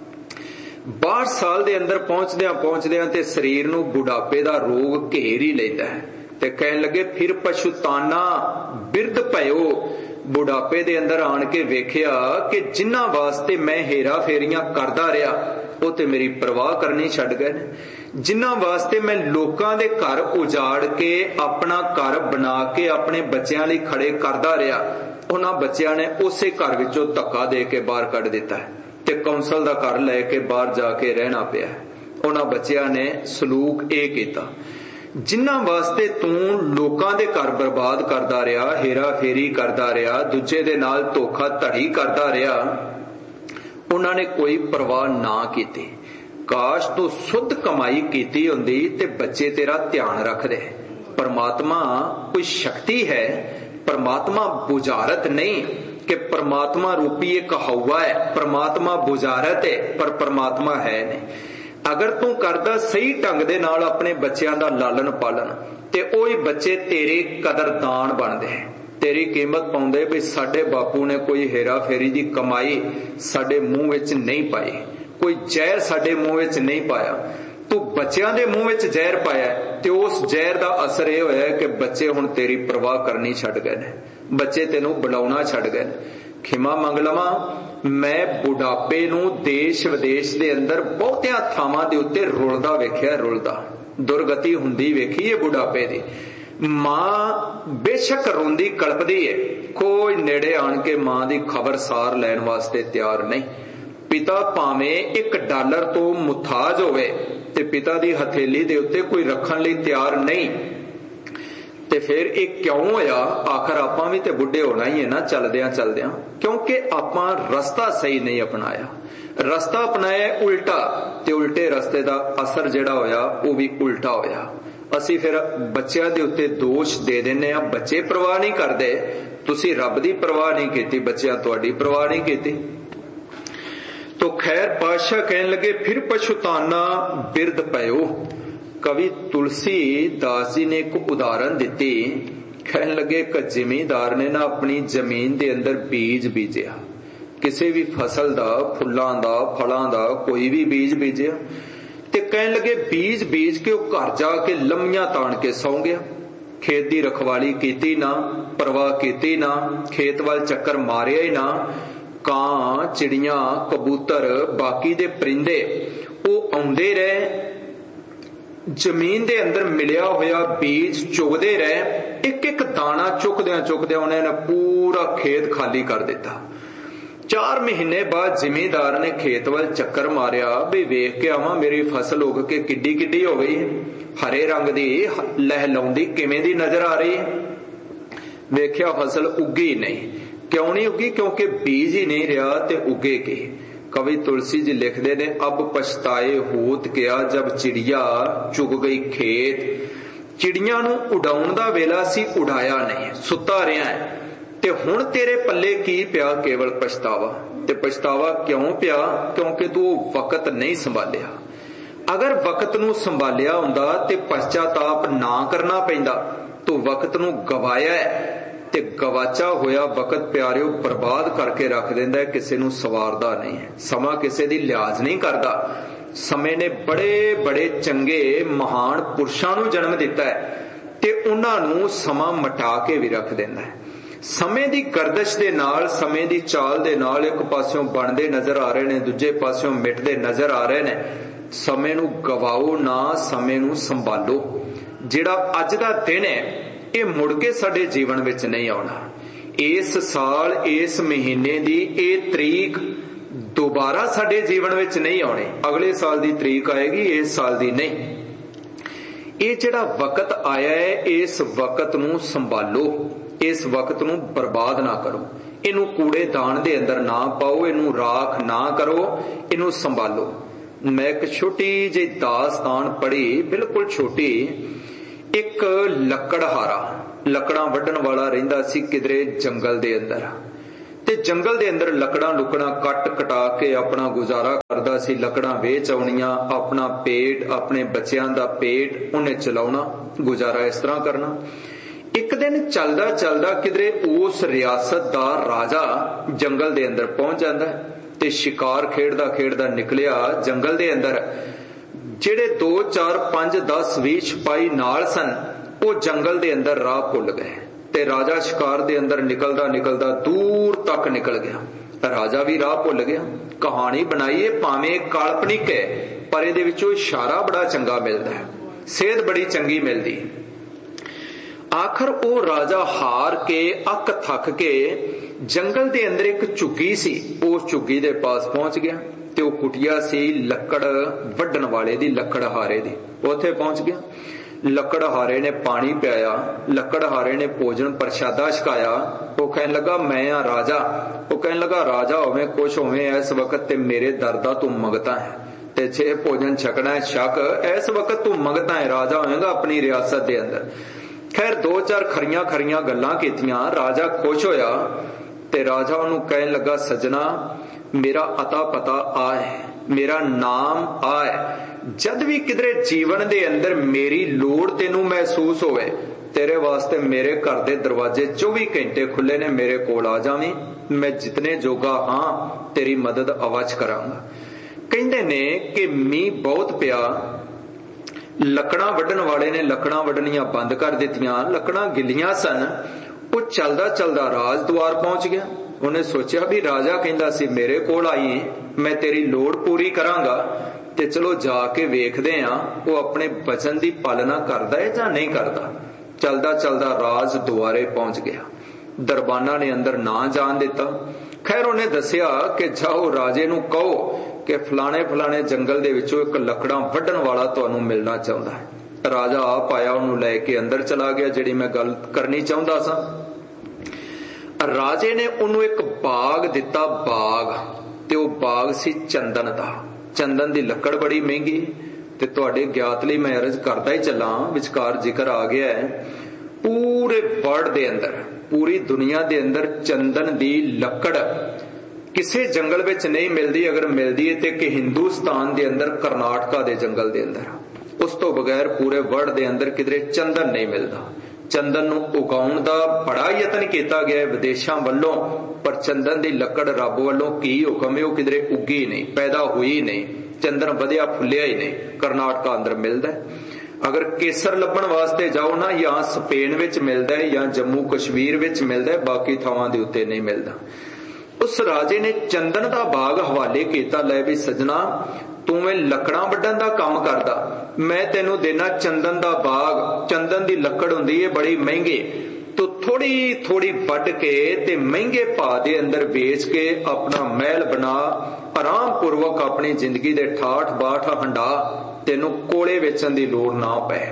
62 साल दे अंदर पहुंचदियां ते शरीर नूं बुढ़ापे दा रोग घेर ही लैंदा है। ते कहन लगे फिर पछुताना बिरद पयो। बुढ़ापे दे अंदर आण के वेखिया कि जिन्हां वास्ते मैं हेरा फेरियां करदा रहा वो ते मेरी परवाह करनी छड्ड गए ने। जिन्हां वास्ते मैं लोकां दे घर उजाड़ के अपना घर बना के अपने बच्चों लई खड़े करदा रहा, उन्हां बच्चों ने उसे घर विचों धक्का दे के बाहर कढ दिता है ते कौंसल दा घर लैके बाहर जाके रहना पिया। उन्हां बच्चों ने सलूक ये कीता। जिन्हां वास्ते तू लोकां दे घर बर्बाद करदा रहा, हेरा फेरी करदा रहा, दूजे दे नाल धोखा धड़ी करदा रहा, उन्हां ने कोई परवाह ना कीती। काश तू शुद्ध कमाई कीती हुंदी ते बच्चे तेरा ध्यान रखदे। परमात्मा कोई शक्ति है, परमात्मा बुझारत नहीं कि परमात्मा रूपी एक हवा है, परमात्मा बुझारत है पर परमात्मा है नहीं। अगर तू करदा सही ढंग दे नाल अपने बच्चों का लालन पालन ते ओही बच्चे तेरे कदरदान बनदे, तेरी कीमत पाउंदे भी साडे बापू ने कोई हेरा फेरी दी कमाई साडे मुंह विच नहीं पाई, कोई जहर साडे मुंह विच नहीं पाया। तू बच्चों दे मुंह विच जहर पाया ते उस जहर दा असर यह होया कि बच्चे हुण तेरी परवाह करनी छड्ड गए ने, बच्चे तेनू बुलाउणा छड्ड गए ने। खिमा मंग लवां, मैं बुढ़ापे नू देश विदेश दे अंदर बहुतियां थावां दे उत्ते रुलदा वेखिया, रुलदा दुर्गति हुंदी वेखी है बुढ़ापे दी। मां बेशक रोंदी कलपदी है, कोई नेड़े आण के मां दी खबरसार लैण वास्ते तैयार नहीं। पिता भावें $1 तो मुथाज होवे ते पिता दी हथेली दे उत्ते कोई रखण लई तैयार नहीं। ते फिर एक क्यों होया? आखिर आपां भी ते बुढ़े होना ही है ना चलदियां चलदियां, क्योंकि आपां रस्ता सही नहीं अपनाया, रस्ता अपनाया उल्टा, ते उल्टे रस्ते दा असर जिहड़ा होया वो भी उल्टा होया। असी फिर बच्चों के उत्ते दोष दे देने, बच्चे परवाह नहीं करते, तुसी रब दी परवाह नहीं कीती, बच्चियां तुहाडी परवाह नहीं कीती। तो खैर पातशाह कहन लगे फिर पछुताना बिरद पयो। कवि तुलसी दास जी ने एक उदाहरण दिती। कहन लगे एक जिमीदार ने ना अपनी जमीन दे अंदर बीज बीजिया, किसी भी फसल दा, फुल्लां दा, फलां दा, कोई भी बीज बीजिया ते कहन लगे बीज बीज के वो घर जाके लम्मियां ताण के सौ गया। खेत दी रखवाली कीती ना, परवाह कीती ना, खेत वाल चक्कर मारिया ही ना। कां, चिड़ियां, कबूतर, बाकी दे परिंदे वो आउंदे रहे, जमीन दे अंदर मिलिया होया बीज चुगदे रहे, एक एक दाना चुकदियां चुकदियां उन्होंने पूरा खेत खाली कर दिता। 4 महीने बाद जिमीदार ने खेत वाल चक्कर मारिया भी वेख के आवां मेरी फसल उग के किड्डी किड्डी हो गई, हरे रंग दी लहलाउंदी किवें दी नजर आ रही है। वेख्या फसल उगी नहीं। क्यों नहीं उगी? क्योंकि बीज ही नहीं रहा ते उगेगी। कवि तुलसी जी लिखते ने अब पछताए होत क्या जब चिड़िया चुग गई खेत। चिड़िया नू उड़ाउण दा वेला सी, उड़ाया नहीं, सुता रहा है ते हुण तेरे पल्ले की पिया? केवल पछतावा। ते पछतावा क्यों पिया? क्योंकि तू वक्त नहीं संभालिया। अगर वक्त नू संभालिया हुंदा ते पश्चाताप ना करना पैंदा। तू वक्त नू गवाया है ते गवाचा होया वक्त प्यारिओ बर्बाद करके रख देंदा है, किसी नू सवारदा नहीं है। समा किसी दी लिहाज नहीं करदा। समय ने बड़े बड़े चंगे महान पुरुषां नू जन्म दिता है ते उन्हां नू समा मटा के भी रख देंदा है। समय दी गर्दश दे नाल, समय दी चाल दे नाल एक पासियों बनदे नजर आ रहे ने, दूजे पासियों मिटदे नजर आ रहे ने। ਸਮੇਂ ਨੂੰ ਗਵਾਓ ਨਾ, ਸਮੇਂ ਨੂੰ ਸੰਭਾਲੋ। ਜਿਹੜਾ ਅੱਜ ਦਾ ਦਿਨ ਹੈ ਇਹ ਮੁੜ ਕੇ ਸਾਡੇ ਜੀਵਨ ਵਿੱਚ ਨਹੀਂ ਆਉਣਾ। ਇਸ ਸਾਲ ਇਸ ਮਹੀਨੇ ਦੀ ਇਹ ਤਰੀਕ ਦੁਬਾਰਾ ਸਾਡੇ ਜੀਵਨ ਵਿੱਚ ਨਹੀਂ ਆਉਣੀ। ਅਗਲੇ ਸਾਲ ਦੀ ਤਰੀਕ ਆਏਗੀ, ਇਸ ਸਾਲ ਦੀ ਨਹੀਂ। ਇਹ ਜਿਹੜਾ ਵਕਤ ਆਇਆ ਹੈ ਇਸ ਵਕਤ ਨੂੰ ਸੰਭਾਲੋ, ਇਸ ਵਕਤ ਨੂੰ ਬਰਬਾਦ ਨਾ ਕਰੋ। ਇਹਨੂੰ ਕੂੜੇਦਾਨ ਦੇ ਅੰਦਰ ਨਾ ਪਾਓ, ਇਹਨੂੰ ਰਾਖ ਨਾ ਕਰੋ, ਇਹਨੂੰ ਸੰਭਾਲੋ। ਮੈਂ ਇੱਕ ਛੋਟੀ ਜਿਹੀ ਦਾਸਤਾਨ ਪੜ੍ਹੀ, ਬਿਲਕੁਲ ਛੋਟੀ। ਇੱਕ ਲੱਕੜਹਾਰਾ, ਲੱਕੜਾਂ ਵੱਢਣ ਵਾਲਾ ਰਹਿੰਦਾ ਸੀ ਕਿਧਰੇ ਜੰਗਲ ਦੇ ਅੰਦਰ, ਤੇ ਜੰਗਲ ਦੇ ਅੰਦਰ ਲੱਕੜਾਂ ਲੁਕੜਾਂ ਕੱਟ ਕਟਾ ਕੇ ਆਪਣਾ ਗੁਜ਼ਾਰਾ ਕਰਦਾ ਸੀ। ਲੱਕੜਾਂ ਵੇਚ ਆਉਣੀਆਂ, ਆਪਣਾ ਪੇਟ, ਆਪਣੇ ਬੱਚਿਆਂ ਦਾ ਪੇਟ ਉਹਨੇ ਚਲਾਉਣਾ, ਗੁਜ਼ਾਰਾ ਇਸ ਤਰ੍ਹਾਂ ਕਰਨਾ। ਇੱਕ ਦਿਨ ਚੱਲਦਾ ਚੱਲਦਾ ਕਿਧਰੇ ਉਸ ਰਿਆਸਤ ਦਾ ਰਾਜਾ ਜੰਗਲ ਦੇ ਅੰਦਰ ਪਹੁੰਚ ਜਾਂਦਾ ਤੇ ਸ਼ਿਕਾਰ ਖੇਡਦਾ ਖੇਡਦਾ ਨਿਕਲਿਆ ਜੰਗਲ ਦੇ ਅੰਦਰ। ਜਿਹੜੇ 2 4 5 10 20 ਸਿਪਾਹੀ ਨਾਲ ਸਨ ਉਹ ਜੰਗਲ ਦੇ ਅੰਦਰ ਰਾਹ ਭੁੱਲ ਗਏ ਤੇ ਰਾਜਾ ਸ਼ਿਕਾਰ ਦੇ ਅੰਦਰ ਨਿਕਲਦਾ ਨਿਕਲਦਾ ਦੂਰ ਤੱਕ ਨਿਕਲ ਗਿਆ। ਰਾਜਾ ਵੀ ਰਾਹ ਭੁੱਲ ਗਿਆ। ਕਹਾਣੀ ਬਣਾਈਏ ਭਾਵੇਂ ਕਾਲਪਨਿਕ ਹੈ ਪਰ ਇਹਦੇ ਵਿੱਚੋਂ ਇਸ਼ਾਰਾ ਬੜਾ ਚੰਗਾ ਮਿਲਦਾ ਹੈ, ਸੇਧ ਬੜੀ ਚੰਗੀ ਮਿਲਦੀ। ਆਖਰ ਉਹ ਰਾਜਾ ਹਾਰ ਕੇ ਅੱਕ ਥੱਕ ਕੇ ਜੰਗਲ ਦੇ ਅੰਦਰ ਇੱਕ ਝੁੱਗੀ ਸੀ, ਉਸ ਝੁੱਗੀ ਦੇ ਪਾਸ ਪਹੁੰਚ ਗਿਆ ਤੇ ਉਹ ਕੁਟਿਆ ਸੀ ਲੱਕੜ ਵੱਢਣ ਵਾਲੇ ਦੀ, ਲੱਕੜਹਾਰੇ ਦੀ। ਉੱਥੇ ਪਹੁੰਚ ਗਿਆ। ਲੱਕੜਹਾਰੇ ਨੇ ਪਾਣੀ ਪਿਆਇਆ, ਲੱਕੜਹਾਰੇ ਨੇ ਭੋਜਨ ਪ੍ਰਸ਼ਾਦਾ ਛਕਾਇਆ। ਉਹ ਕਹਿਣ ਲੱਗਾ ਮੈਂ ਆ ਰਾਜਾ। ਉਹ ਕਹਿਣ ਲੱਗਾ ਰਾਜਾ ਹੋਵੇਂ ਕੁਛ ਹੋਵੇਂ, ਇਸ ਵਕਤ ਤੇ ਮੇਰੇ ਦਰ ਦਾ ਤੂੰ ਮੰਗਤਾ ਹੈ ਤੇ ਜੇ ਭੋਜਨ ਛਕਣਾ ਹੈ ਛਕ, ਇਸ ਵਕਤ ਤੂੰ ਮੰਗਤਾ ਹੈ, ਰਾਜਾ ਹੋਏਗਾ ਆਪਣੀ ਰਿਆਸਤ ਦੇ ਅੰਦਰ। ਖੈਰ 2 4 ਖਰੀਆਂ ਗੱਲਾਂ ਕੀਤੀਆਂ, ਰਾਜਾ ਖੁਸ਼ ਹੋਇਆ ਤੇ ਰਾਜਾ ਉਹਨੂੰ ਕਹਿਣ ਲੱਗਾ ਸੱਜਣਾ ਮੇਰਾ ਅਤਾ ਪਤਾ ਆ ਹੈ, ਮੇਰਾ ਨਾਮ ਆ ਹੈ। ਜਦ ਵੀ ਕਿਧਰੇ ਜੀਵਨ ਦੇ ਅੰਦਰ ਮੇਰੀ ਲੋੜ ਤੈਨੂੰ ਮਹਿਸੂਸ ਹੋਵੇ, ਤੇਰੇ ਵਾਸਤੇ ਮੇਰੇ ਘਰ ਦੇ ਦਰਵਾਜ਼ੇ 24 ਘੰਟੇ ਖੁੱਲੇ ਨੇ, ਮੇਰੇ ਕੋਲ ਆ ਜਾਵੀਂ, ਮੈਂ ਜਿਤਨੇ ਜੋਗਾ ਹਾਂ ਤੇਰੀ ਮਦਦ ਅਵੱਚ ਕਰਾਂਗਾ। ਕਹਿੰਦੇ ਨੇ ਕਿ ਮੀਂਹ ਬਹੁਤ ਪਿਆ, ਲੱਕੜਾਂ ਵੱਢਣ ਵਾਲੇ ਨੇ ਲੱਕੜਾਂ ਵੱਢਣੀਆਂ ਬੰਦ ਕਰ ਦਿੱਤੀਆਂ, ਲੱਕੜਾਂ ਗਿੱਲੀਆਂ ਸਨ। ਉਹ ਚੱਲਦਾ ਚੱਲਦਾ ਰਾਜ ਦੁਆਰ ਪਹੁੰਚ ਗਿਆ। ਉਹਨੇ ਸੋਚਿਆ ਵੀ ਰਾਜਾ ਕਹਿੰਦਾ ਸੀ ਮੇਰੇ ਕੋਲ ਆਈ, ਮੈਂ ਤੇਰੀ ਲੋੜ ਪੂਰੀ ਕਰਾਂਗਾ, ਤੇ ਚਲੋ ਜਾ ਕੇ ਵੇਖਦੇ ਆ ਉਹ ਆਪਣੇ ਬਚਨ ਦੀ ਪਾਲਣਾ ਕਰਦਾ ਹੈ ਜਾਂ ਨਹੀਂ ਕਰਦਾ। ਚੱਲਦਾ ਚੱਲਦਾ ਰਾਜ ਦੁਆਰੇ ਪਹੁੰਚ ਗਿਆ। ਦਰਬਾਨਾ ਨੇ ਅੰਦਰ ਨਾ ਜਾਣ ਦਿੱਤਾ। ਖੈਰ ਉਹਨੇ ਦੱਸਿਆ ਕਿ ਜਾਓ ਰਾਜੇ ਨੂੰ ਕਹੋ ਕਿ ਫਲਾਣੇ ਫਲਾਣੇ ਜੰਗਲ ਦੇ ਵਿੱਚੋਂ ਇੱਕ ਲੱਕੜਾਂ ਵੱਢਣ ਵਾਲਾ ਤੁਹਾਨੂੰ ਮਿਲਣਾ ਚਾਹੁੰਦਾ ਹੈ। ਰਾਜਾ ਆਪ ਆਇਆ, ਉਹਨੂੰ ਲੈ ਕੇ ਅੰਦਰ ਚਲਾ ਗਿਆ। ਜਿਹੜੀ ਮੈਂ ਗੱਲ ਕਰਨੀ ਚਾਹੁੰਦਾ ਸਾਂ, ਰਾਜੇ ਨੇ ਉਹਨੂੰ ਇੱਕ ਬਾਗ ਦਿੱਤਾ, ਬਾਗ, ਤੇ ਉਹ ਬਾਗ ਸੀ ਚੰਦਨ ਦਾ। ਚੰਦਨ ਦੀ ਲੱਕੜ ਬੜੀ ਮਹਿੰਗੀ, ਤੇ ਤੁਹਾਡੇ ਗਿਆਤ ਲਈ ਮੈਂ ਅਰਜ਼ ਕਰਦਾ ਹੀ ਚੱਲਾਂ, ਵਿਚਕਾਰ ਜ਼ਿਕਰ ਆ ਗਿਆ ਹੈ ਪੂਰੇ ਵਰਲਡ ਦੇ ਅੰਦਰ, ਪੂਰੀ ਦੁਨੀਆ ਦੇ ਅੰਦਰ ਚੰਦਨ ਦੀ ਲੱਕੜ ਕਿਸੇ ਜੰਗਲ ਵਿੱਚ ਨਹੀਂ ਮਿਲਦੀ। ਅਗਰ ਮਿਲਦੀ ਹੈ ਤੇ ਕਿ ਹਿੰਦੁਸਤਾਨ ਦੇ ਅੰਦਰ ਕਰਨਾਟਕਾ ਦੇ ਜੰਗਲ ਦੇ ਅੰਦਰ, ਉਸ ਤੋਂ ਬਗੈਰ ਪੂਰੇ ਵਰਲਡ ਦੇ ਅੰਦਰ ਕਿਧਰੇ ਚੰਦਨ ਨਹੀਂ ਮਿਲਦਾ। ਚੰਦਨ ਨੂੰ ਉਗਾਉਣ ਦਾ ਬੜਾ ਯਤਨ ਕੀਤਾ ਗਿਆ ਵਿਦੇਸ਼ਾਂ ਵੱਲੋਂ, ਪਰ ਚੰਦਨ ਦੀ ਲੱਕੜ ਰੱਬ ਵੱਲੋਂ ਕੀ ਹੁਕਮ ਹੈ, ਉਹ ਕਿਧਰੇ ਉੱਗੀ ਨਹੀਂ, ਪੈਦਾ ਹੋਈ ਨਹੀਂ, ਚੰਦਨ ਵਧਿਆ ਫੁੱਲਿਆ ਹੀ ਨਹੀਂ। ਕਰਨਾਟਕਾ ਅੰਦਰ ਮਿਲਦਾ। ਅਗਰ ਕੇਸਰ ਲੱਭਣ ਵਾਸਤੇ ਜਾਓ ਨਾ, ਜਾਂ ਸਪੇਨ ਵਿੱਚ ਮਿਲਦਾ ਹੈ ਜਾਂ ਜੰਮੂ ਕਸ਼ਮੀਰ ਵਿੱਚ ਮਿਲਦਾ ਹੈ, ਬਾਕੀ ਥਾਵਾਂ ਦੇ ਉੱਤੇ ਨਹੀਂ ਮਿਲਦਾ। ਉਸ ਰਾਜੇ ਨੇ ਚੰਦਨ ਦਾ ਬਾਗ ਹਵਾਲੇ ਕੀਤਾ, ਲੈ ਵੀ ਸੱਜਣਾ ਤੂੰ ਇਹ ਲੱਕੜਾਂ ਵੱਢਣ ਦਾ ਕੰਮ ਕਰਦਾ, ਮੈਂ ਤੈਨੂੰ ਦੇਣਾ ਚੰਦਨ ਦਾ ਬਾਗ। ਚੰਦਨ ਦੀ ਲੱਕੜ ਹੁੰਦੀ ਹੈ ਬੜੀ ਮਹਿੰਗੀ, ਤੂੰ ਥੋੜੀ ਥੋੜੀ ਵੱਢ ਕੇ ਤੇ ਮਹਿੰਗੇ ਭਾਅ ਦੇ ਅੰਦਰ ਵੇਚ ਕੇ ਆਪਣਾ ਮਹਿਲ ਬਣਾ, ਆਰਾਮ ਪੂਰਵਕ ਆਪਣੀ ਜ਼ਿੰਦਗੀ ਦੇ ਠਾਠ ਬਾਠ ਹੰਡਾ, ਤੈਨੂੰ ਕੋਲੇ ਵੇਚਣ ਦੀ ਲੋੜ ਨਾ ਪਏ।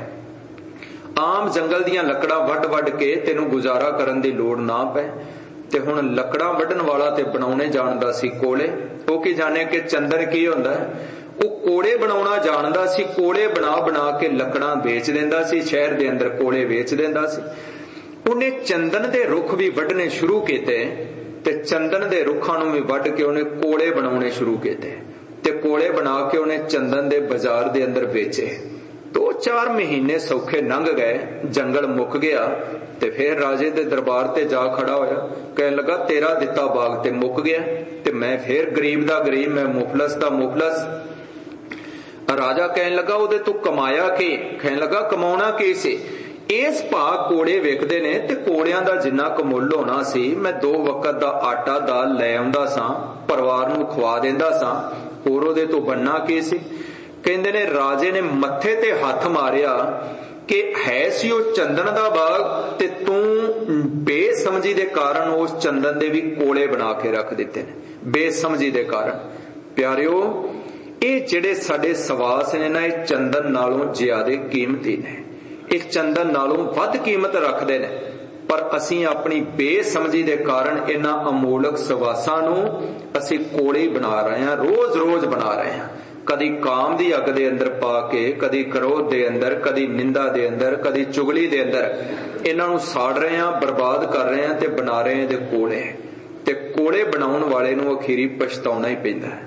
ਆਮ ਜੰਗਲ ਦੀਆਂ ਲੱਕੜਾਂ ਵੱਢ ਵੱਢ ਕੇ ਤੈਨੂੰ ਗੁਜ਼ਾਰਾ ਕਰਨ ਦੀ ਲੋੜ ਨਾ ਪਏ। ਤੇ ਹੁਣ ਲੱਕੜਾਂ ਵੱਢਣ ਵਾਲਾ ਤੇ ਬਣਾਉਣੇ ਜਾਣਦਾ ਸੀ ਕੋਲੇ। ਉਹ ਕੀ ਜਾਣੇ ਕਿ ਚੰਦਨ ਕੀ ਹੁੰਦਾ ਹੈ, ਉਹ ਕੋਲੇ ਬਣਾਉਣਾ ਜਾਣਦਾ ਸੀ। ਕੋਲੇ ਬਣਾ ਬਣਾ ਕੇ ਲੱਕੜਾਂ ਵੇਚ ਦਿੰਦਾ ਸੀ, ਸ਼ਹਿਰ ਦੇ ਅੰਦਰ ਕੋਲੇ ਵੇਚ ਦਿੰਦਾ ਸੀ। ਉਹਨੇ ਚੰਦਨ ਦੇ ਰੁੱਖ ਵੀ ਵੱਢਣੇ ਸ਼ੁਰੂ ਕੀਤੇ ਤੇ ਚੰਦਨ ਦੇ ਰੁੱਖਾਂ ਨੂੰ ਵੀ ਵੱਢ ਕੇ ਉਹਨੇ ਕੋਲੇ ਬਣਾਉਣੇ ਸ਼ੁਰੂ ਕੀਤੇ ਤੇ ਕੋਲੇ ਬਣਾ ਕੇ ਉਹਨੇ ਚੰਦਨ ਦੇ ਬਾਜ਼ਾਰ ਦੇ ਅੰਦਰ ਵੇਚੇ। 2-4 ਮਹੀਨੇ ਸੌਖੇ ਲੰਘ ਗਏ, ਜੰਗਲ ਮੁੱਕ ਗਿਆ ਤੇ ਫਿਰ ਰਾਜੇ ਦੇ ਦਰਬਾਰ ਤੇ ਜਾ ਖੜਾ ਹੋਇਆ, ਕਹਿਣ ਲੱਗਾ ਤੇਰਾ ਦਿੱਤਾ ਬਾਗ ਤੇ ਮੁੱਕ ਗਿਆ ਤੇ ਮੈਂ ਫਿਰ ਗਰੀਬ ਦਾ ਗਰੀਬ, ਮੈਂ ਮੁਫਲਸ ਦਾ ਮੁਫਲਸ। ਰਾਜਾ ਕਹਿਣ ਲੱਗਾ ਉਹਦੇ ਤੂੰ ਕਮਾਇਆ ਕੀ? ਕਹਿਣ ਲੱਗਾ ਕਮਾਉਣਾ ਕੀ ਸੀ, ਇਸ ਭਾਅ ਕੋੜੇ ਵੇਖਦੇ ਨੇ ਤੇ ਕੋੜਿਆਂ ਦਾ ਜਿੰਨਾ ਕੁ ਮੁੱਲ ਹੋਣਾ ਸੀ ਮੈਂ 2 ਵਕਤ ਦਾ ਆਟਾ ਦਾਲ ਲੈ ਆਉਂਦਾ ਸਾਂ, ਪਰਿਵਾਰ ਨੂੰ ਖਵਾ ਦਿੰਦਾ ਸਾਂ, ਹੋਰ ਉਹਦੇ ਤੋਂ ਬਣਨਾ ਕੀ ਸੀ। ਕਹਿੰਦੇ ਨੇ ਰਾਜੇ ਨੇ ਮੱਥੇ ਤੇ ਹੱਥ ਮਾਰਿਆ ਕਿ ਹੈ ਸੀ ਉਹ ਚੰਦਨ ਦਾ ਬਾਗ ਤੇ ਤੂੰ ਬੇਸਮਝੀ ਦੇ ਕਾਰਨ ਉਸ ਚੰਦਨ ਦੇ ਵੀ ਕੋਲੇ ਬਣਾ ਕੇ ਰੱਖ ਦਿੱਤੇ ਨੇ, ਬੇਸਮਝੀ ਦੇ ਕਾਰਨ। ਪਿਆਰਿਓ, ਇਹ ਜਿਹੜੇ ਸਾਡੇ ਸਵਾਸ ਨੇ ਨਾ, ਇਹ ਚੰਦਨ ਨਾਲੋਂ ਜ਼ਿਆਦਾ ਕੀਮਤੀ ਨੇ, ਇਹ ਚੰਦਨ ਨਾਲੋਂ ਵੱਧ ਕੀਮਤ ਰੱਖਦੇ ਨੇ, ਪਰ ਅਸੀਂ ਆਪਣੀ ਬੇਸਮਝੀ ਦੇ ਕਾਰਨ ਇਹਨਾਂ ਅਮੋਲਕ ਸਵਾਸਾਂ ਨੂੰ ਅਸੀਂ ਕੋਲੇ ਬਣਾ ਰਹੇ ਹਾਂ, ਰੋਜ਼ ਰੋਜ਼ ਬਣਾ ਰਹੇ ਹਾਂ। ਕਦੀ ਕਾਮ ਦੀ ਅੱਗ ਦੇ ਅੰਦਰ ਪਾ ਕੇ, ਕਦੀ ਕ੍ਰੋਧ ਦੇ ਅੰਦਰ, ਕਦੀ ਨਿੰਦਾ ਦੇ ਅੰਦਰ, ਕਦੀ ਚੁਗਲੀ ਦੇ ਅੰਦਰ ਇਹਨਾਂ ਨੂੰ ਸਾੜ ਰਹੇ ਹਾਂ, ਬਰਬਾਦ ਕਰ ਰਹੇ ਹਾਂ ਤੇ ਬਣਾ ਰਹੇ ਹਾਂ ਇਹਦੇ ਕੋਲੇ। ਤੇ ਕੋਲੇ ਬਣਾਉਣ ਵਾਲੇ ਨੂੰ ਅਖੀਰੀ ਪਛਤਾਉਣਾ ਹੀ ਪੈਂਦਾ ਹੈ।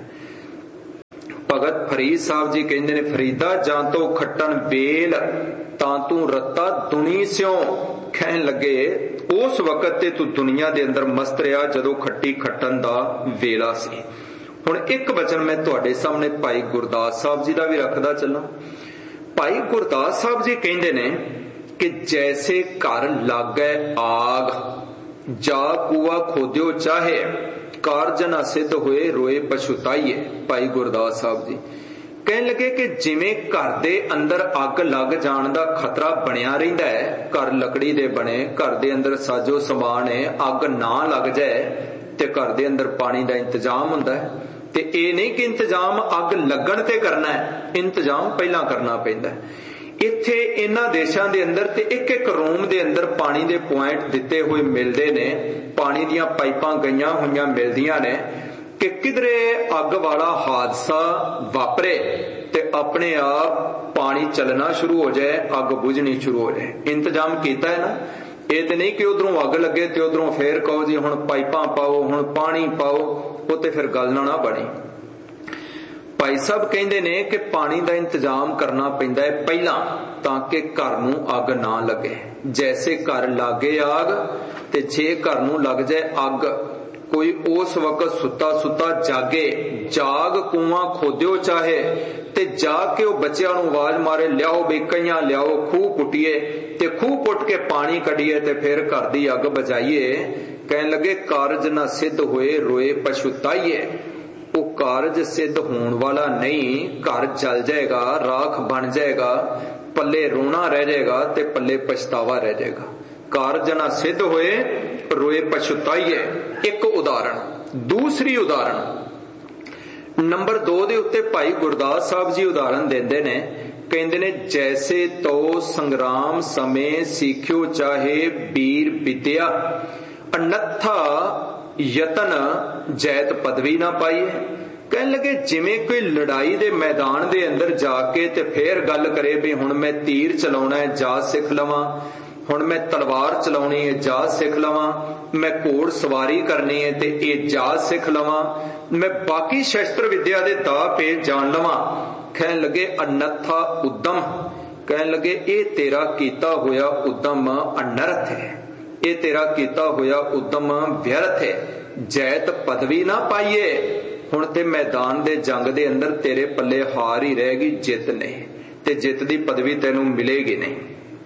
ਭਗਤ ਫਰੀਦ ਸਾਹਿਬ ਜੀ ਕਹਿੰਦੇ ਨੇ, ਫਰੀਦਾ ਜਾਂ ਤੋਂ ਖੱਟਣ ਵੇਲ ਤਾਂ ਤੂੰ ਰੱਤਾ ਦੁਨੀ ਸਿਓ। ਕਹਿਣ ਲੱਗੇ ਉਸ ਵਕਤ ਤੇ ਤੂੰ ਦੁਨੀਆ ਦੇ ਅੰਦਰ ਮਸਤ ਰਿਹਾ ਜਦੋਂ ਖੱਟੀ ਖੱਟਣ ਦਾ ਵੇਲਾ ਸੀ। ਹੁਣ ਇੱਕ ਬਚਨ ਮੈਂ ਤੁਹਾਡੇ ਸਾਹਮਣੇ ਭਾਈ ਗੁਰਦਾਸ ਸਾਹਿਬ ਜੀ ਦਾ ਵੀ ਰੱਖਦਾ ਚੱਲਾਂ। ਭਾਈ ਗੁਰਦਾਸ ਸਾਹਿਬ ਜੀ ਕਹਿੰਦੇ ਨੇ ਕਿ ਜੈਸੇ ਘਰ ਲਾਗੈ ਆਗ, ਜਾ ਕੂਆ ਖੋਦਿਓ ਚਾਹੇ, ਕਾਰਜ ਨਾ ਸਿੱਧ ਹੋਏ ਰੋਏ ਪਛੁਤਾਈਏ। ਭਾਈ ਗੁਰਦਾਸ ਸਾਹਿਬ ਜੀ ਕਹਿਣ ਲੱਗੇ ਕਿ ਜਿਵੇਂ ਘਰ ਦੇ ਅੰਦਰ ਅੱਗ ਲੱਗ ਜਾਣ ਦਾ ਖਤਰਾ ਬਣਿਆ ਰਹਿੰਦਾ ਹੈ, ਘਰ ਲੱਕੜੀ ਦੇ ਬਣੇ, ਘਰ ਦੇ ਅੰਦਰ ਸਾਜੋ ਸਮਾਨ ਹੈ, ਅੱਗ ਨਾ ਲੱਗ ਜਾਏ ਤੇ ਘਰ ਦੇ ਅੰਦਰ ਪਾਣੀ ਦਾ ਇੰਤਜ਼ਾਮ ਹੁੰਦਾ ਹੈ। ਤੇ ਇਹ ਨਹੀਂ ਕਿ ਇੰਤਜ਼ਾਮ ਅੱਗ ਲੱਗਣ ਤੇ ਕਰਨਾ ਹੈ, ਇੰਤਜ਼ਾਮ ਪਹਿਲਾਂ ਕਰਨਾ ਪੈਂਦਾ ਹੈ। ਇੱਥੇ ਇਹਨਾਂ ਦੇਸ਼ਾਂ ਦੇ ਅੰਦਰ ਤੇ ਇੱਕ ਇੱਕ ਰੂਮ ਦੇ ਅੰਦਰ ਪਾਣੀ ਦੇ ਪੁਆਇੰਟ ਦਿੱਤੇ ਹੋਏ ਮਿਲਦੇ ਨੇ, ਪਾਣੀ ਦੀਆਂ ਪਾਈਪਾਂ ਗਈਆਂ ਹੋਈਆਂ ਮਿਲਦੀਆਂ ਨੇ ਕਿ ਕਿਧਰੇ ਅੱਗ ਵਾਲਾ ਹਾਦਸਾ ਵਾਪਰੇ ਤੇ ਆਪਣੇ ਆਪ ਪਾਣੀ ਚੱਲਣਾ ਸ਼ੁਰੂ ਹੋ ਜਾਏ, ਅੱਗ ਬੁਝਣੀ ਸ਼ੁਰੂ ਹੋ ਜਾਏ। ਇੰਤਜ਼ਾਮ ਕੀਤਾ ਹੈ ਨਾ। ਇਹ ਤੇ ਨਹੀਂ ਕਿ ਉਧਰੋਂ ਅੱਗ ਲੱਗੇ ਤੇ ਉਧਰੋਂ ਫੇਰ ਕਹੋ ਜੀ ਹੁਣ ਪਾਈਪਾਂ ਪਾਓ, ਹੁਣ ਪਾਣੀ ਪਾਓ, ਉਹ ਤੇ ਫਿਰ ਗੱਲ ਨਾ ਬਣੀ। ਭਾਈ ਸਾਹਿਬ ਕਹਿੰਦੇ ਨੇ ਕਿ ਪਾਣੀ ਦਾ ਇੰਤਜ਼ਾਮ ਕਰਨਾ ਪੈਂਦਾ ਹੈ ਪਹਿਲਾਂ, ਤਾਂ ਕਿ ਘਰ ਨੂੰ ਅੱਗ ਨਾ ਲੱਗੇ। ਜੈਸੇ ਘਰ ਲਾਗੇ ਆਗ, ਤੇ ਜੇ ਘਰ ਨੂੰ ਲੱਗ ਜਾਏ ਅੱਗ, ਕੋਈ ਉਸ ਵਕਤ ਸੁੱਤਾ ਸੁੱਤਾ ਜਾਗੇ, ਜਾਗ ਕੂਆਂ ਖੋਦਿਓ ਚਾਹੇ, ਤੇ ਜਾਗ ਕੇ ਉਹ ਬੱਚਿਆਂ ਨੂੰ ਆਵਾਜ਼ ਮਾਰੇ, ਲਿਆਓ ਬਈ ਕਈਆਂ ਲਿਆਓ, ਖੂਹ ਪੁੱਟੀਏ ਤੇ ਖੂਹ ਪੁੱਟ ਕੇ ਪਾਣੀ ਕੱਢੀਏ ਤੇ ਫਿਰ ਘਰ ਦੀ ਅੱਗ ਬੁਝਾਈਏ। ਕਹਿਣ ਲੱਗੇ ਕਾਰਜ ਨਾ ਸਿੱਧ ਹੋਏ ਰੋਏ ਪਛੁਤਾਈਏ। ਉਹ ਕਾਰਜ ਸਿੱਧ ਹੋਣ ਵਾਲਾ ਨਹੀਂ, ਘਰ ਜਲ ਜਾਏਗਾ, ਰਾਖ ਬਣ ਜਾਏਗਾ, ਪੱਲੇ ਰੋਣਾ ਰਹਿ ਜਾਏਗਾ ਤੇ ਪੱਲੇ ਪਛਤਾਵਾ ਰਹਿ ਜਾਏਗਾ। ਕਾਰਜ ਨਾ ਸਿੱਧ ਹੋਏ ਰੋਏ ਪਛੁਤਾਈਏ। ਇੱਕ ਉਦਾਹਰਣ। ਦੂਸਰੀ ਉਦਾਹਰਣ ਨੰਬਰ 2 ਦੇ ਉੱਤੇ ਭਾਈ ਗੁਰਦਾਸ ਸਾਹਿਬ ਜੀ ਉਦਾਹਰਣ ਦਿੰਦੇ ਨੇ, ਕਹਿੰਦੇ ਨੇ ਜੈਸੇ ਤੋ ਸੰਗਰਾਮ ਸਮੇਂ ਸਿੱਖਿਓ ਚਾਹੇ ਵੀਰ ਵਿਦਿਆ, ਅਨੱਥਾ ਯਤਨ ਜੈਤ ਪਦਵੀ ਨਾ ਪਾਈਏ। ਕਹਿਣ ਲੱਗੇ ਜਿਵੇਂ ਕੋਈ ਲੜਾਈ ਦੇ ਮੈਦਾਨ ਦੇ ਅੰਦਰ ਜਾ ਕੇ ਤੇ ਫੇਰ ਗੱਲ ਕਰੇ ਵੀ ਹੁਣ ਮੈਂ ਤੀਰ ਚਲਾਉਣਾ ਹੈ, ਜਾ ਸਿੱਖ ਲਵਾਂ, ਹੁਣ ਮੈਂ ਤਲਵਾਰ ਚਲਾਉਣੀ ਹੈ, ਜਾ ਸਿੱਖ ਲਵਾਂ, ਮੈਂ ਘੋੜ ਸਵਾਰੀ ਕਰਨੀ ਹੈ ਤੇ ਇਹ ਜਾ ਸਿੱਖ ਲਵਾਂ, ਮੈਂ ਬਾਕੀ ਸ਼ਸਤਰ ਵਿਦਿਆ ਦੇ ਦਾਅ ਪੇਚ ਜਾਣ ਲਵਾਂ। ਕਹਿਣ ਲੱਗੇ ਅਨੱਥਾ ਉਦਮ। ਕਹਿਣ ਲੱਗੇ ਇਹ ਤੇਰਾ ਕੀਤਾ ਹੋਇਆ ਉਦਮ ਅਨਰਥ ਹੈ, ਇਹ ਤੇਰਾ ਕੀਤਾ ਹੋਇਆ ਉਦਮ ਵਿਅਰਥ ਹੈ। ਜੈਤ ਪਦਵੀ ਨਾ ਪਾਈਏ। ਹੁਣ ਤੇ ਮੈਦਾਨ ਦੇ ਜੰਗ ਦੇ ਅੰਦਰ ਤੇਰੇ ਪੱਲੇ ਹਾਰ ਹੀ ਰਹੇਗੀ, ਜਿੱਤ ਨਹੀਂ, ਤੇ ਜਿੱਤ ਦੀ ਪਦਵੀ ਤੈਨੂੰ ਮਿਲੇਗੀ ਨਹੀਂ।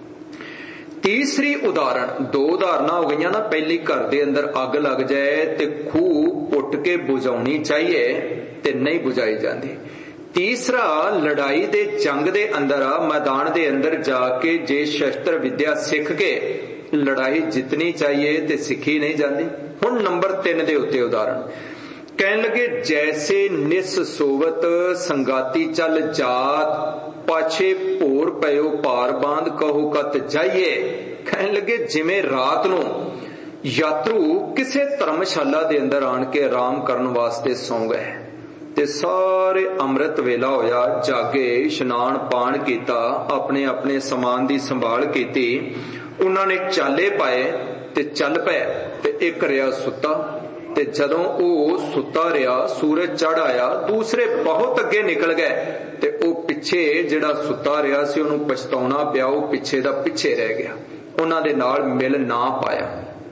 ਤੀਸਰੀ ਉਦਾਹਰਣ। 2 ਉਦਾਹਰਨਾਂ ਹੋ ਗਈਆਂ ਨਾ। ਪਹਿਲੀ, ਘਰ ਦੇ ਅੰਦਰ ਅੱਗ ਲੱਗ ਜਾਏ ਤੇ ਖੂਹ ਪੁੱਟ ਕੇ ਬੁਝਾਉਣੀ ਚਾਹੀਏ ਤੇ ਨਹੀਂ ਬੁਝਾਈ ਜਾਂਦੀ। ਤੀਸਰਾ, ਲੜਾਈ ਦੇ ਜੰਗ ਦੇ ਅੰਦਰ ਮੈਦਾਨ ਦੇ ਅੰਦਰ ਜਾ ਕੇ ਜੇ ਸ਼ਸਤਰ ਵਿਦਿਆ ਸਿੱਖ ਕੇ ਲੜਾਈ ਜਿੱਤਣੀ ਚਾਹੀਏ ਤੇ ਸਿੱਖੀ ਨਹੀਂ ਜਾਂਦੀ। ਹੁਣ ਨੰਬਰ 3 ਦੇ ਉੱਤੇ ਉਦਾਹਰਣ। ਕਹਿਣ ਲੱਗੇ ਜੈਸੇ ਨਿਸ ਸੋਵਤ ਸੰਗਾਤੀ ਚੱਲ ਜਾਤ, ਪਾਛੇ ਭੋਰ ਪਇਓ ਪਾਰ ਬਾਂਧ ਕਹੋ ਕਤ ਜਾਈਏ। ਕਹਿਣ ਲੱਗੇ ਜਿਵੇਂ ਰਾਤ ਨੂੰ ਯਾਤਰੂ ਕਿਸੇ ਧਰਮਸ਼ਾਲਾ ਦੇ ਅੰਦਰ ਆਣ ਕੇ ਆਰਾਮ ਕਰਨ ਵਾਸਤੇ ਸੌਂ ਗਏ ਤੇ ਸਾਰੇ ਅੰਮ੍ਰਿਤ ਵੇਲਾ ਹੋਇਆ, ਜਾਗੇ, ਇਸ਼ਨਾਨ ਪਾਣ ਕੀਤਾ, ਆਪਣੇ ਆਪਣੇ ਸਮਾਨ ਦੀ ਸੰਭਾਲ ਕੀਤੀ, ਉਹਨਾਂ ਨੇ ਚਾਲੇ ਪਾਏ ਤੇ ਚੱਲ ਪਏ ਤੇ ਇੱਕ ਰਿਹਾ ਸੁੱਤਾ। ਤੇ ਜਦੋਂ ਉਹ ਸੁੱਤਾ ਰਿਹਾ, ਸੂਰਜ ਚੜ੍ਹ ਆਇਆ, ਦੂਸਰੇ ਬਹੁਤ ਅੱਗੇ ਨਿਕਲ ਗਏ ਤੇ ਉਹ ਪਿੱਛੇ ਜਿਹੜਾ ਸੁੱਤਾ ਰਿਹਾ ਸੀ ਉਹਨੂੰ ਪਛਤਾਉਣਾ ਪਿਆ, ਉਹ ਪਿੱਛੇ ਦਾ ਪਿੱਛੇ ਰਹਿ ਗਿਆ, ਉਹਨਾਂ ਦੇ ਨਾਲ ਮਿਲ ਨਾ ਪਾਇਆ।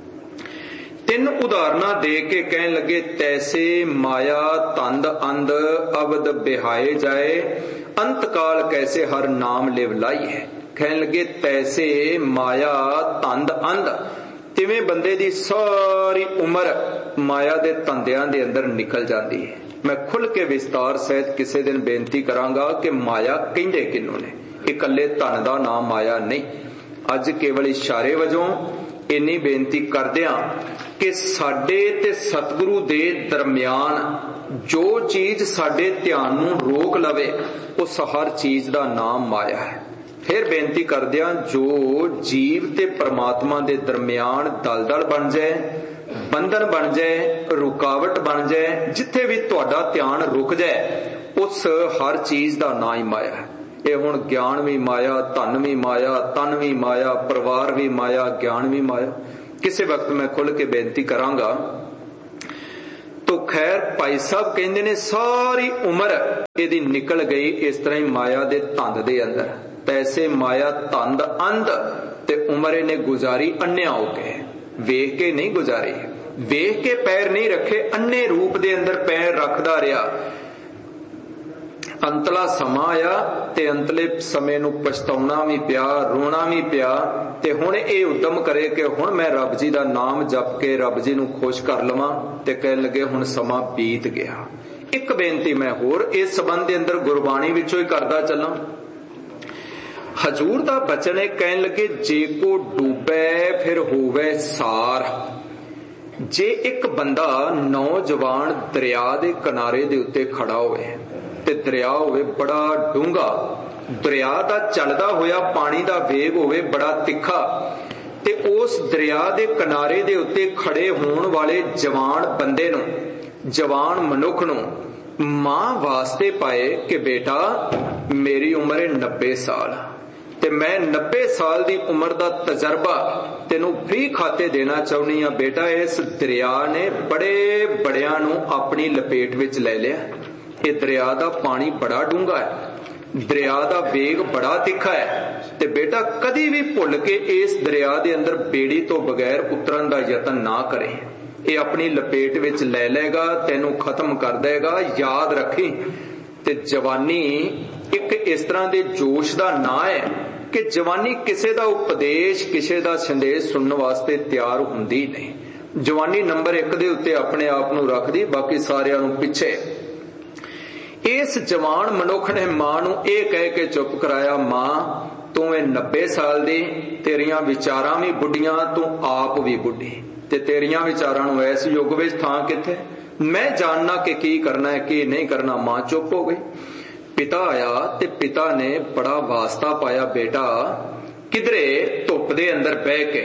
3 ਉਦਾਹਰਨਾਂ ਦੇ ਕੇ ਕਹਿਣ ਲੱਗੇ ਤੈਸੇ ਮਾਇਆ ਤੰਦ ਅੰਧ ਅਵਦ ਬਿਹਾਏ ਜਾਏ, ਅੰਤਕਾਲ ਕੈਸੇ ਹਰ ਨਾਮ ਲਿਵ ਲਾਈਏ। ਕਹਿਣ ਲੱਗੇ ਤੈਸੇ ਮਾਇਆ ਤੰਦ ਅੰਧ, ਤਿਵੇਂ ਬੰਦੇ ਦੀ ਸਾਰੀ ਉਮਰ ਮਾਇਆ ਦੇ ਧੰਦਿਆਂ ਦੇ ਅੰਦਰ ਨਿਕਲ ਜਾਂਦੀ ਹੈ। मैं खुल के विस्तार सहित किसी दिन बेनती करांगा कि माया कहंदे किन्नू ने। इकल्ले धन दा नाम माया नहीं। अज केवल इशारे वजों इन्नी बेनती करदियां कि साडे ते सतगुरु दे दरम्यान जो चीज साडे ध्यान नूं रोक लवे उस हर चीज दा नाम माया है। फिर बेनती करदियां जो जीव ते परमात्मा दे दरम्यान दलदल बन जाए, बंधन बन जाए, रुकावट बन जाए, जिथे भी तुहाडा ध्यान रुक जाए उस हर चीज दा नाम ही माया है। ये हुण ज्ञान भी माया, धन भी माया, तन भी माया, परिवार भी माया, ज्ञान भी माया। किसी वक्त मैं खुल के बेनती करांगा। तो खैर भाई साहब कहंदे ने सारी उम्र इहदी निकल गई इस तरह ही माया दे धंध दे अंदर। पैसे माया धंध अंध ते उम्र इहने गुजारी अन्या हो के, वेख के नहीं गुजारी, वेख के पैर नहीं रखे, अन्ने रूप दे अंदर पैर रखदा रहा। अंतला समा आया ते अंतले समय नूं पछताउणा भी पिया, रोना भी पिया ते हुण ये उद्यम करे कि हुण मैं रब जी दा नाम जप के रब जी नूं खुश कर लवां ते कहण लगे हुण समा बीत गया। एक बेनती मैं होर इस संबंध दे अंदर गुरबाणी विचों ही करदा चलां। हजूर दा बचन है, कहण लगे जे को डूबे फिर होवे सार। जे एक बंदा नौजवान दरिया दे किनारे दे उत्ते खड़ा होवे ते दरिया होवे बड़ा डूंगा, दरिया दा चलदा होया पानी दा वेग होवे बड़ा तिखा ते उस दरिया दे किनारे दे उत्ते खड़े होण वाले जवान बंदे नूं, जवान मनुख नूं मां वास्ते पाए कि बेटा मेरी उम्र है 90 साल ते मैं 90 साल दी उम्र दा तजर्बा तेनू फ्री खाते देना चाहुंदी हां। बेटा इस दरिया ने बड़े बड़ियां नूं अपनी लपेट विच ले लिया। ये दरिया दा पानी बड़ा डूंगा है, दरिया दा वेग बड़ा तिखा है ते बेटा कदी भी भुल के इस दरिया दे अंदर बेड़ी तो बगैर उतरन दा यतन ना करे। ये अपनी लपेट विच ले लेगा, तेनू खत्म कर देगा। याद रखी ते जवानी एक इस तरह दे जोश दा ना है कि जवानी किसे दा उपदेश, किसे दा संदेश सुनने वास्ते तैयार हुंदी नहीं। जवानी नंबर 1 दे उत्ते अपने आप नूं रखदी, बाकी सारियां नूं पिछे। इस जवान मनुख ने मां नूं ये कह के चुप कराया, मां तू 90 साल दी, तेरियां विचारां भी बुढ़ियां, तू आप भी बुढ़ी ते तेरियां विचारां नूं इस युग विच थां किथे, मैं जानना कि की करना है की नहीं करना। मां चुप हो गई। पिता आया ते पिता ने बड़ा वास्ता पाया, बेटा किधरे धुप दे अंदर बह के,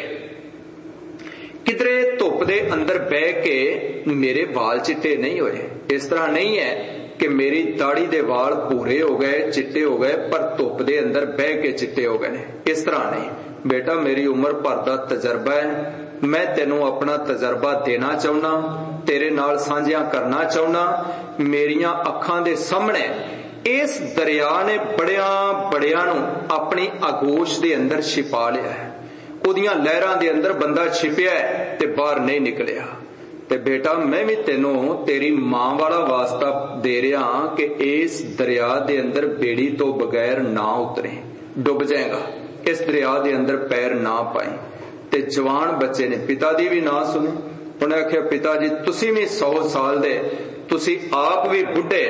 किधरे धुप दे अंदर बह के मेरे वाल चिट्टे नहीं होए। इस तरह नहीं है कि मेरी दाढ़ी दे वाल भूरे हो गए, चिट्टे हो गए, पर धुप दे अंदर बह के चिट्टे हो गए। इस तरह नहीं बेटा, मेरी उम्र भर दा तजर्बा है, मैं तेनू अपना तजर्बा देना चाहुंदा, तेरे नाल साझिया करना चाहुंदा। मेरियां अखां दे सामने इस दरिया ने बड़ियां बड़ियां नूं अपनी आगोश दे अंदर छिपा लिया है। उहदियां लहरां दे अंदर बंदा छिपिया है ते बाहर नहीं निकलिया। ते बेटा मैं भी तेनू तेरी मां वाला वास्ता दे रहा कि इस दरिया दे अंदर बेड़ी तो बगैर ना उतरे, डुब जाएगा। इस दरिया दे अंदर पैर ना पाए। ते जवान बच्चे ने पिता दी भी ना सुनी। उन्हें आख्या, पिता जी तुसी भी 100 साल दे, तुसी आप भी बुढ़े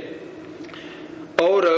और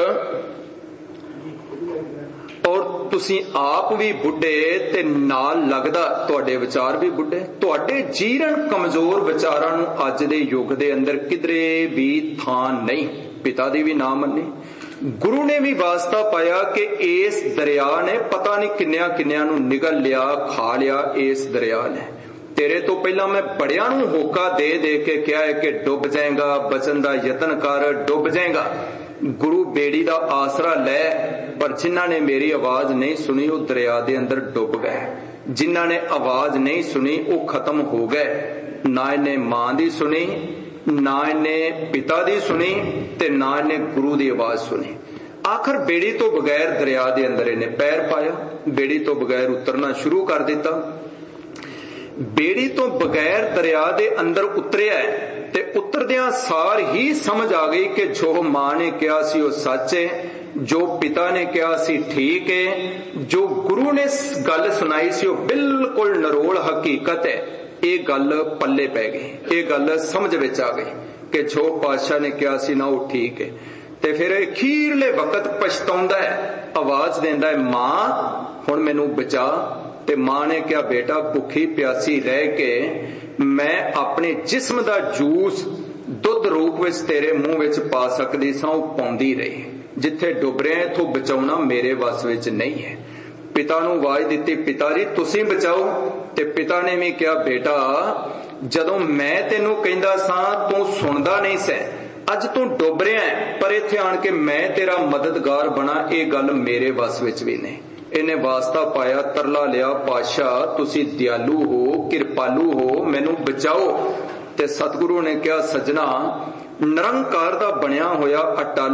तुसी आप भी बुढ़े ते नाल लगदा तुहाडे विचार भी बुढ़े। तुहाडे जीरण कमजोर विचारां नूं अज दे युग दे अंदर किधरे भी थां नहीं। पिता दी भी ना मन्नी। गुरु ने भी वास्ता पाया कि इस दरिया ने पता नहीं किन्नियां किन्नियां नूं निगल लिया, खा लिया। इस दरिया ने तेरे तो पहला मैं बड़ियां नूं होका दे दे के कहा है कि डुब जाएगा, बचन दा यतन कर, डुब जाएगा। गुरु बेड़ी दा आसरा ले, पर जिन्हां ने मेरी आवाज नहीं सुनी वो दरिया दे अंदर डुब गए। जिन्हां ने आवाज नहीं सुनी वो खत्म हो गए। ना इन्हें मां दी सुनी, ना इन्हें पिता दी सुनी, ते ना इन्हें गुरु दी आवाज सुनी। आखिर बेड़ी तो बगैर दरिया दे अंदर इन्हें पैर पाया, बेड़ी तो बगैर उतरना शुरू कर दिता। बेड़ी तो बगैर दरिया दे अंदर उतरिया है ते उतरदियां सार ही समझ आ गई कि जो मां ने कहा सी वो सच है, जो पिता ने कहा सी ठीक है, जो गुरु ने गल सुनाई सी वो बिल्कुल नरोल हकीकत है। ये गल पल्ले पै गई, ये गल समझ विच आ गई कि जो पातशाह ने कहा सी ना वो ठीक है। ते फिर अखीरले वक्त पछताउंदा है, आवाज देंदा है मां हुण मैनू बचा। ते मां ने कहा बेटा भुखी प्यासी रह के मैं अपने जिस्म दा जूस दुध रूप विच तेरे मुंह विच पा सकदी सां, वो पाउंदी रही। जिथे डुब रहे हैं इथों बचाउणा मेरे वस विच नहीं है। पिता नूं आवाज दित्ती पिता जी तुसीं बचाओ। ते पिता ने भी कहा बेटा जदों मैं तेनू कहंदा सां तू सुणदा नहीं सै, अज तू डुब रहा है पर इत्थे आण के मैं तेरा मददगार बना, ये गल मेरे वस विच भी नहीं। इन्हें वास्ता पाया, तरला लिया पातशाह तुसीं दयालु हो, किरपालू हो, मैनू बचाओ। ते सतगुरु ने कहा सज्जना निरंकार दा बनिया होया अटल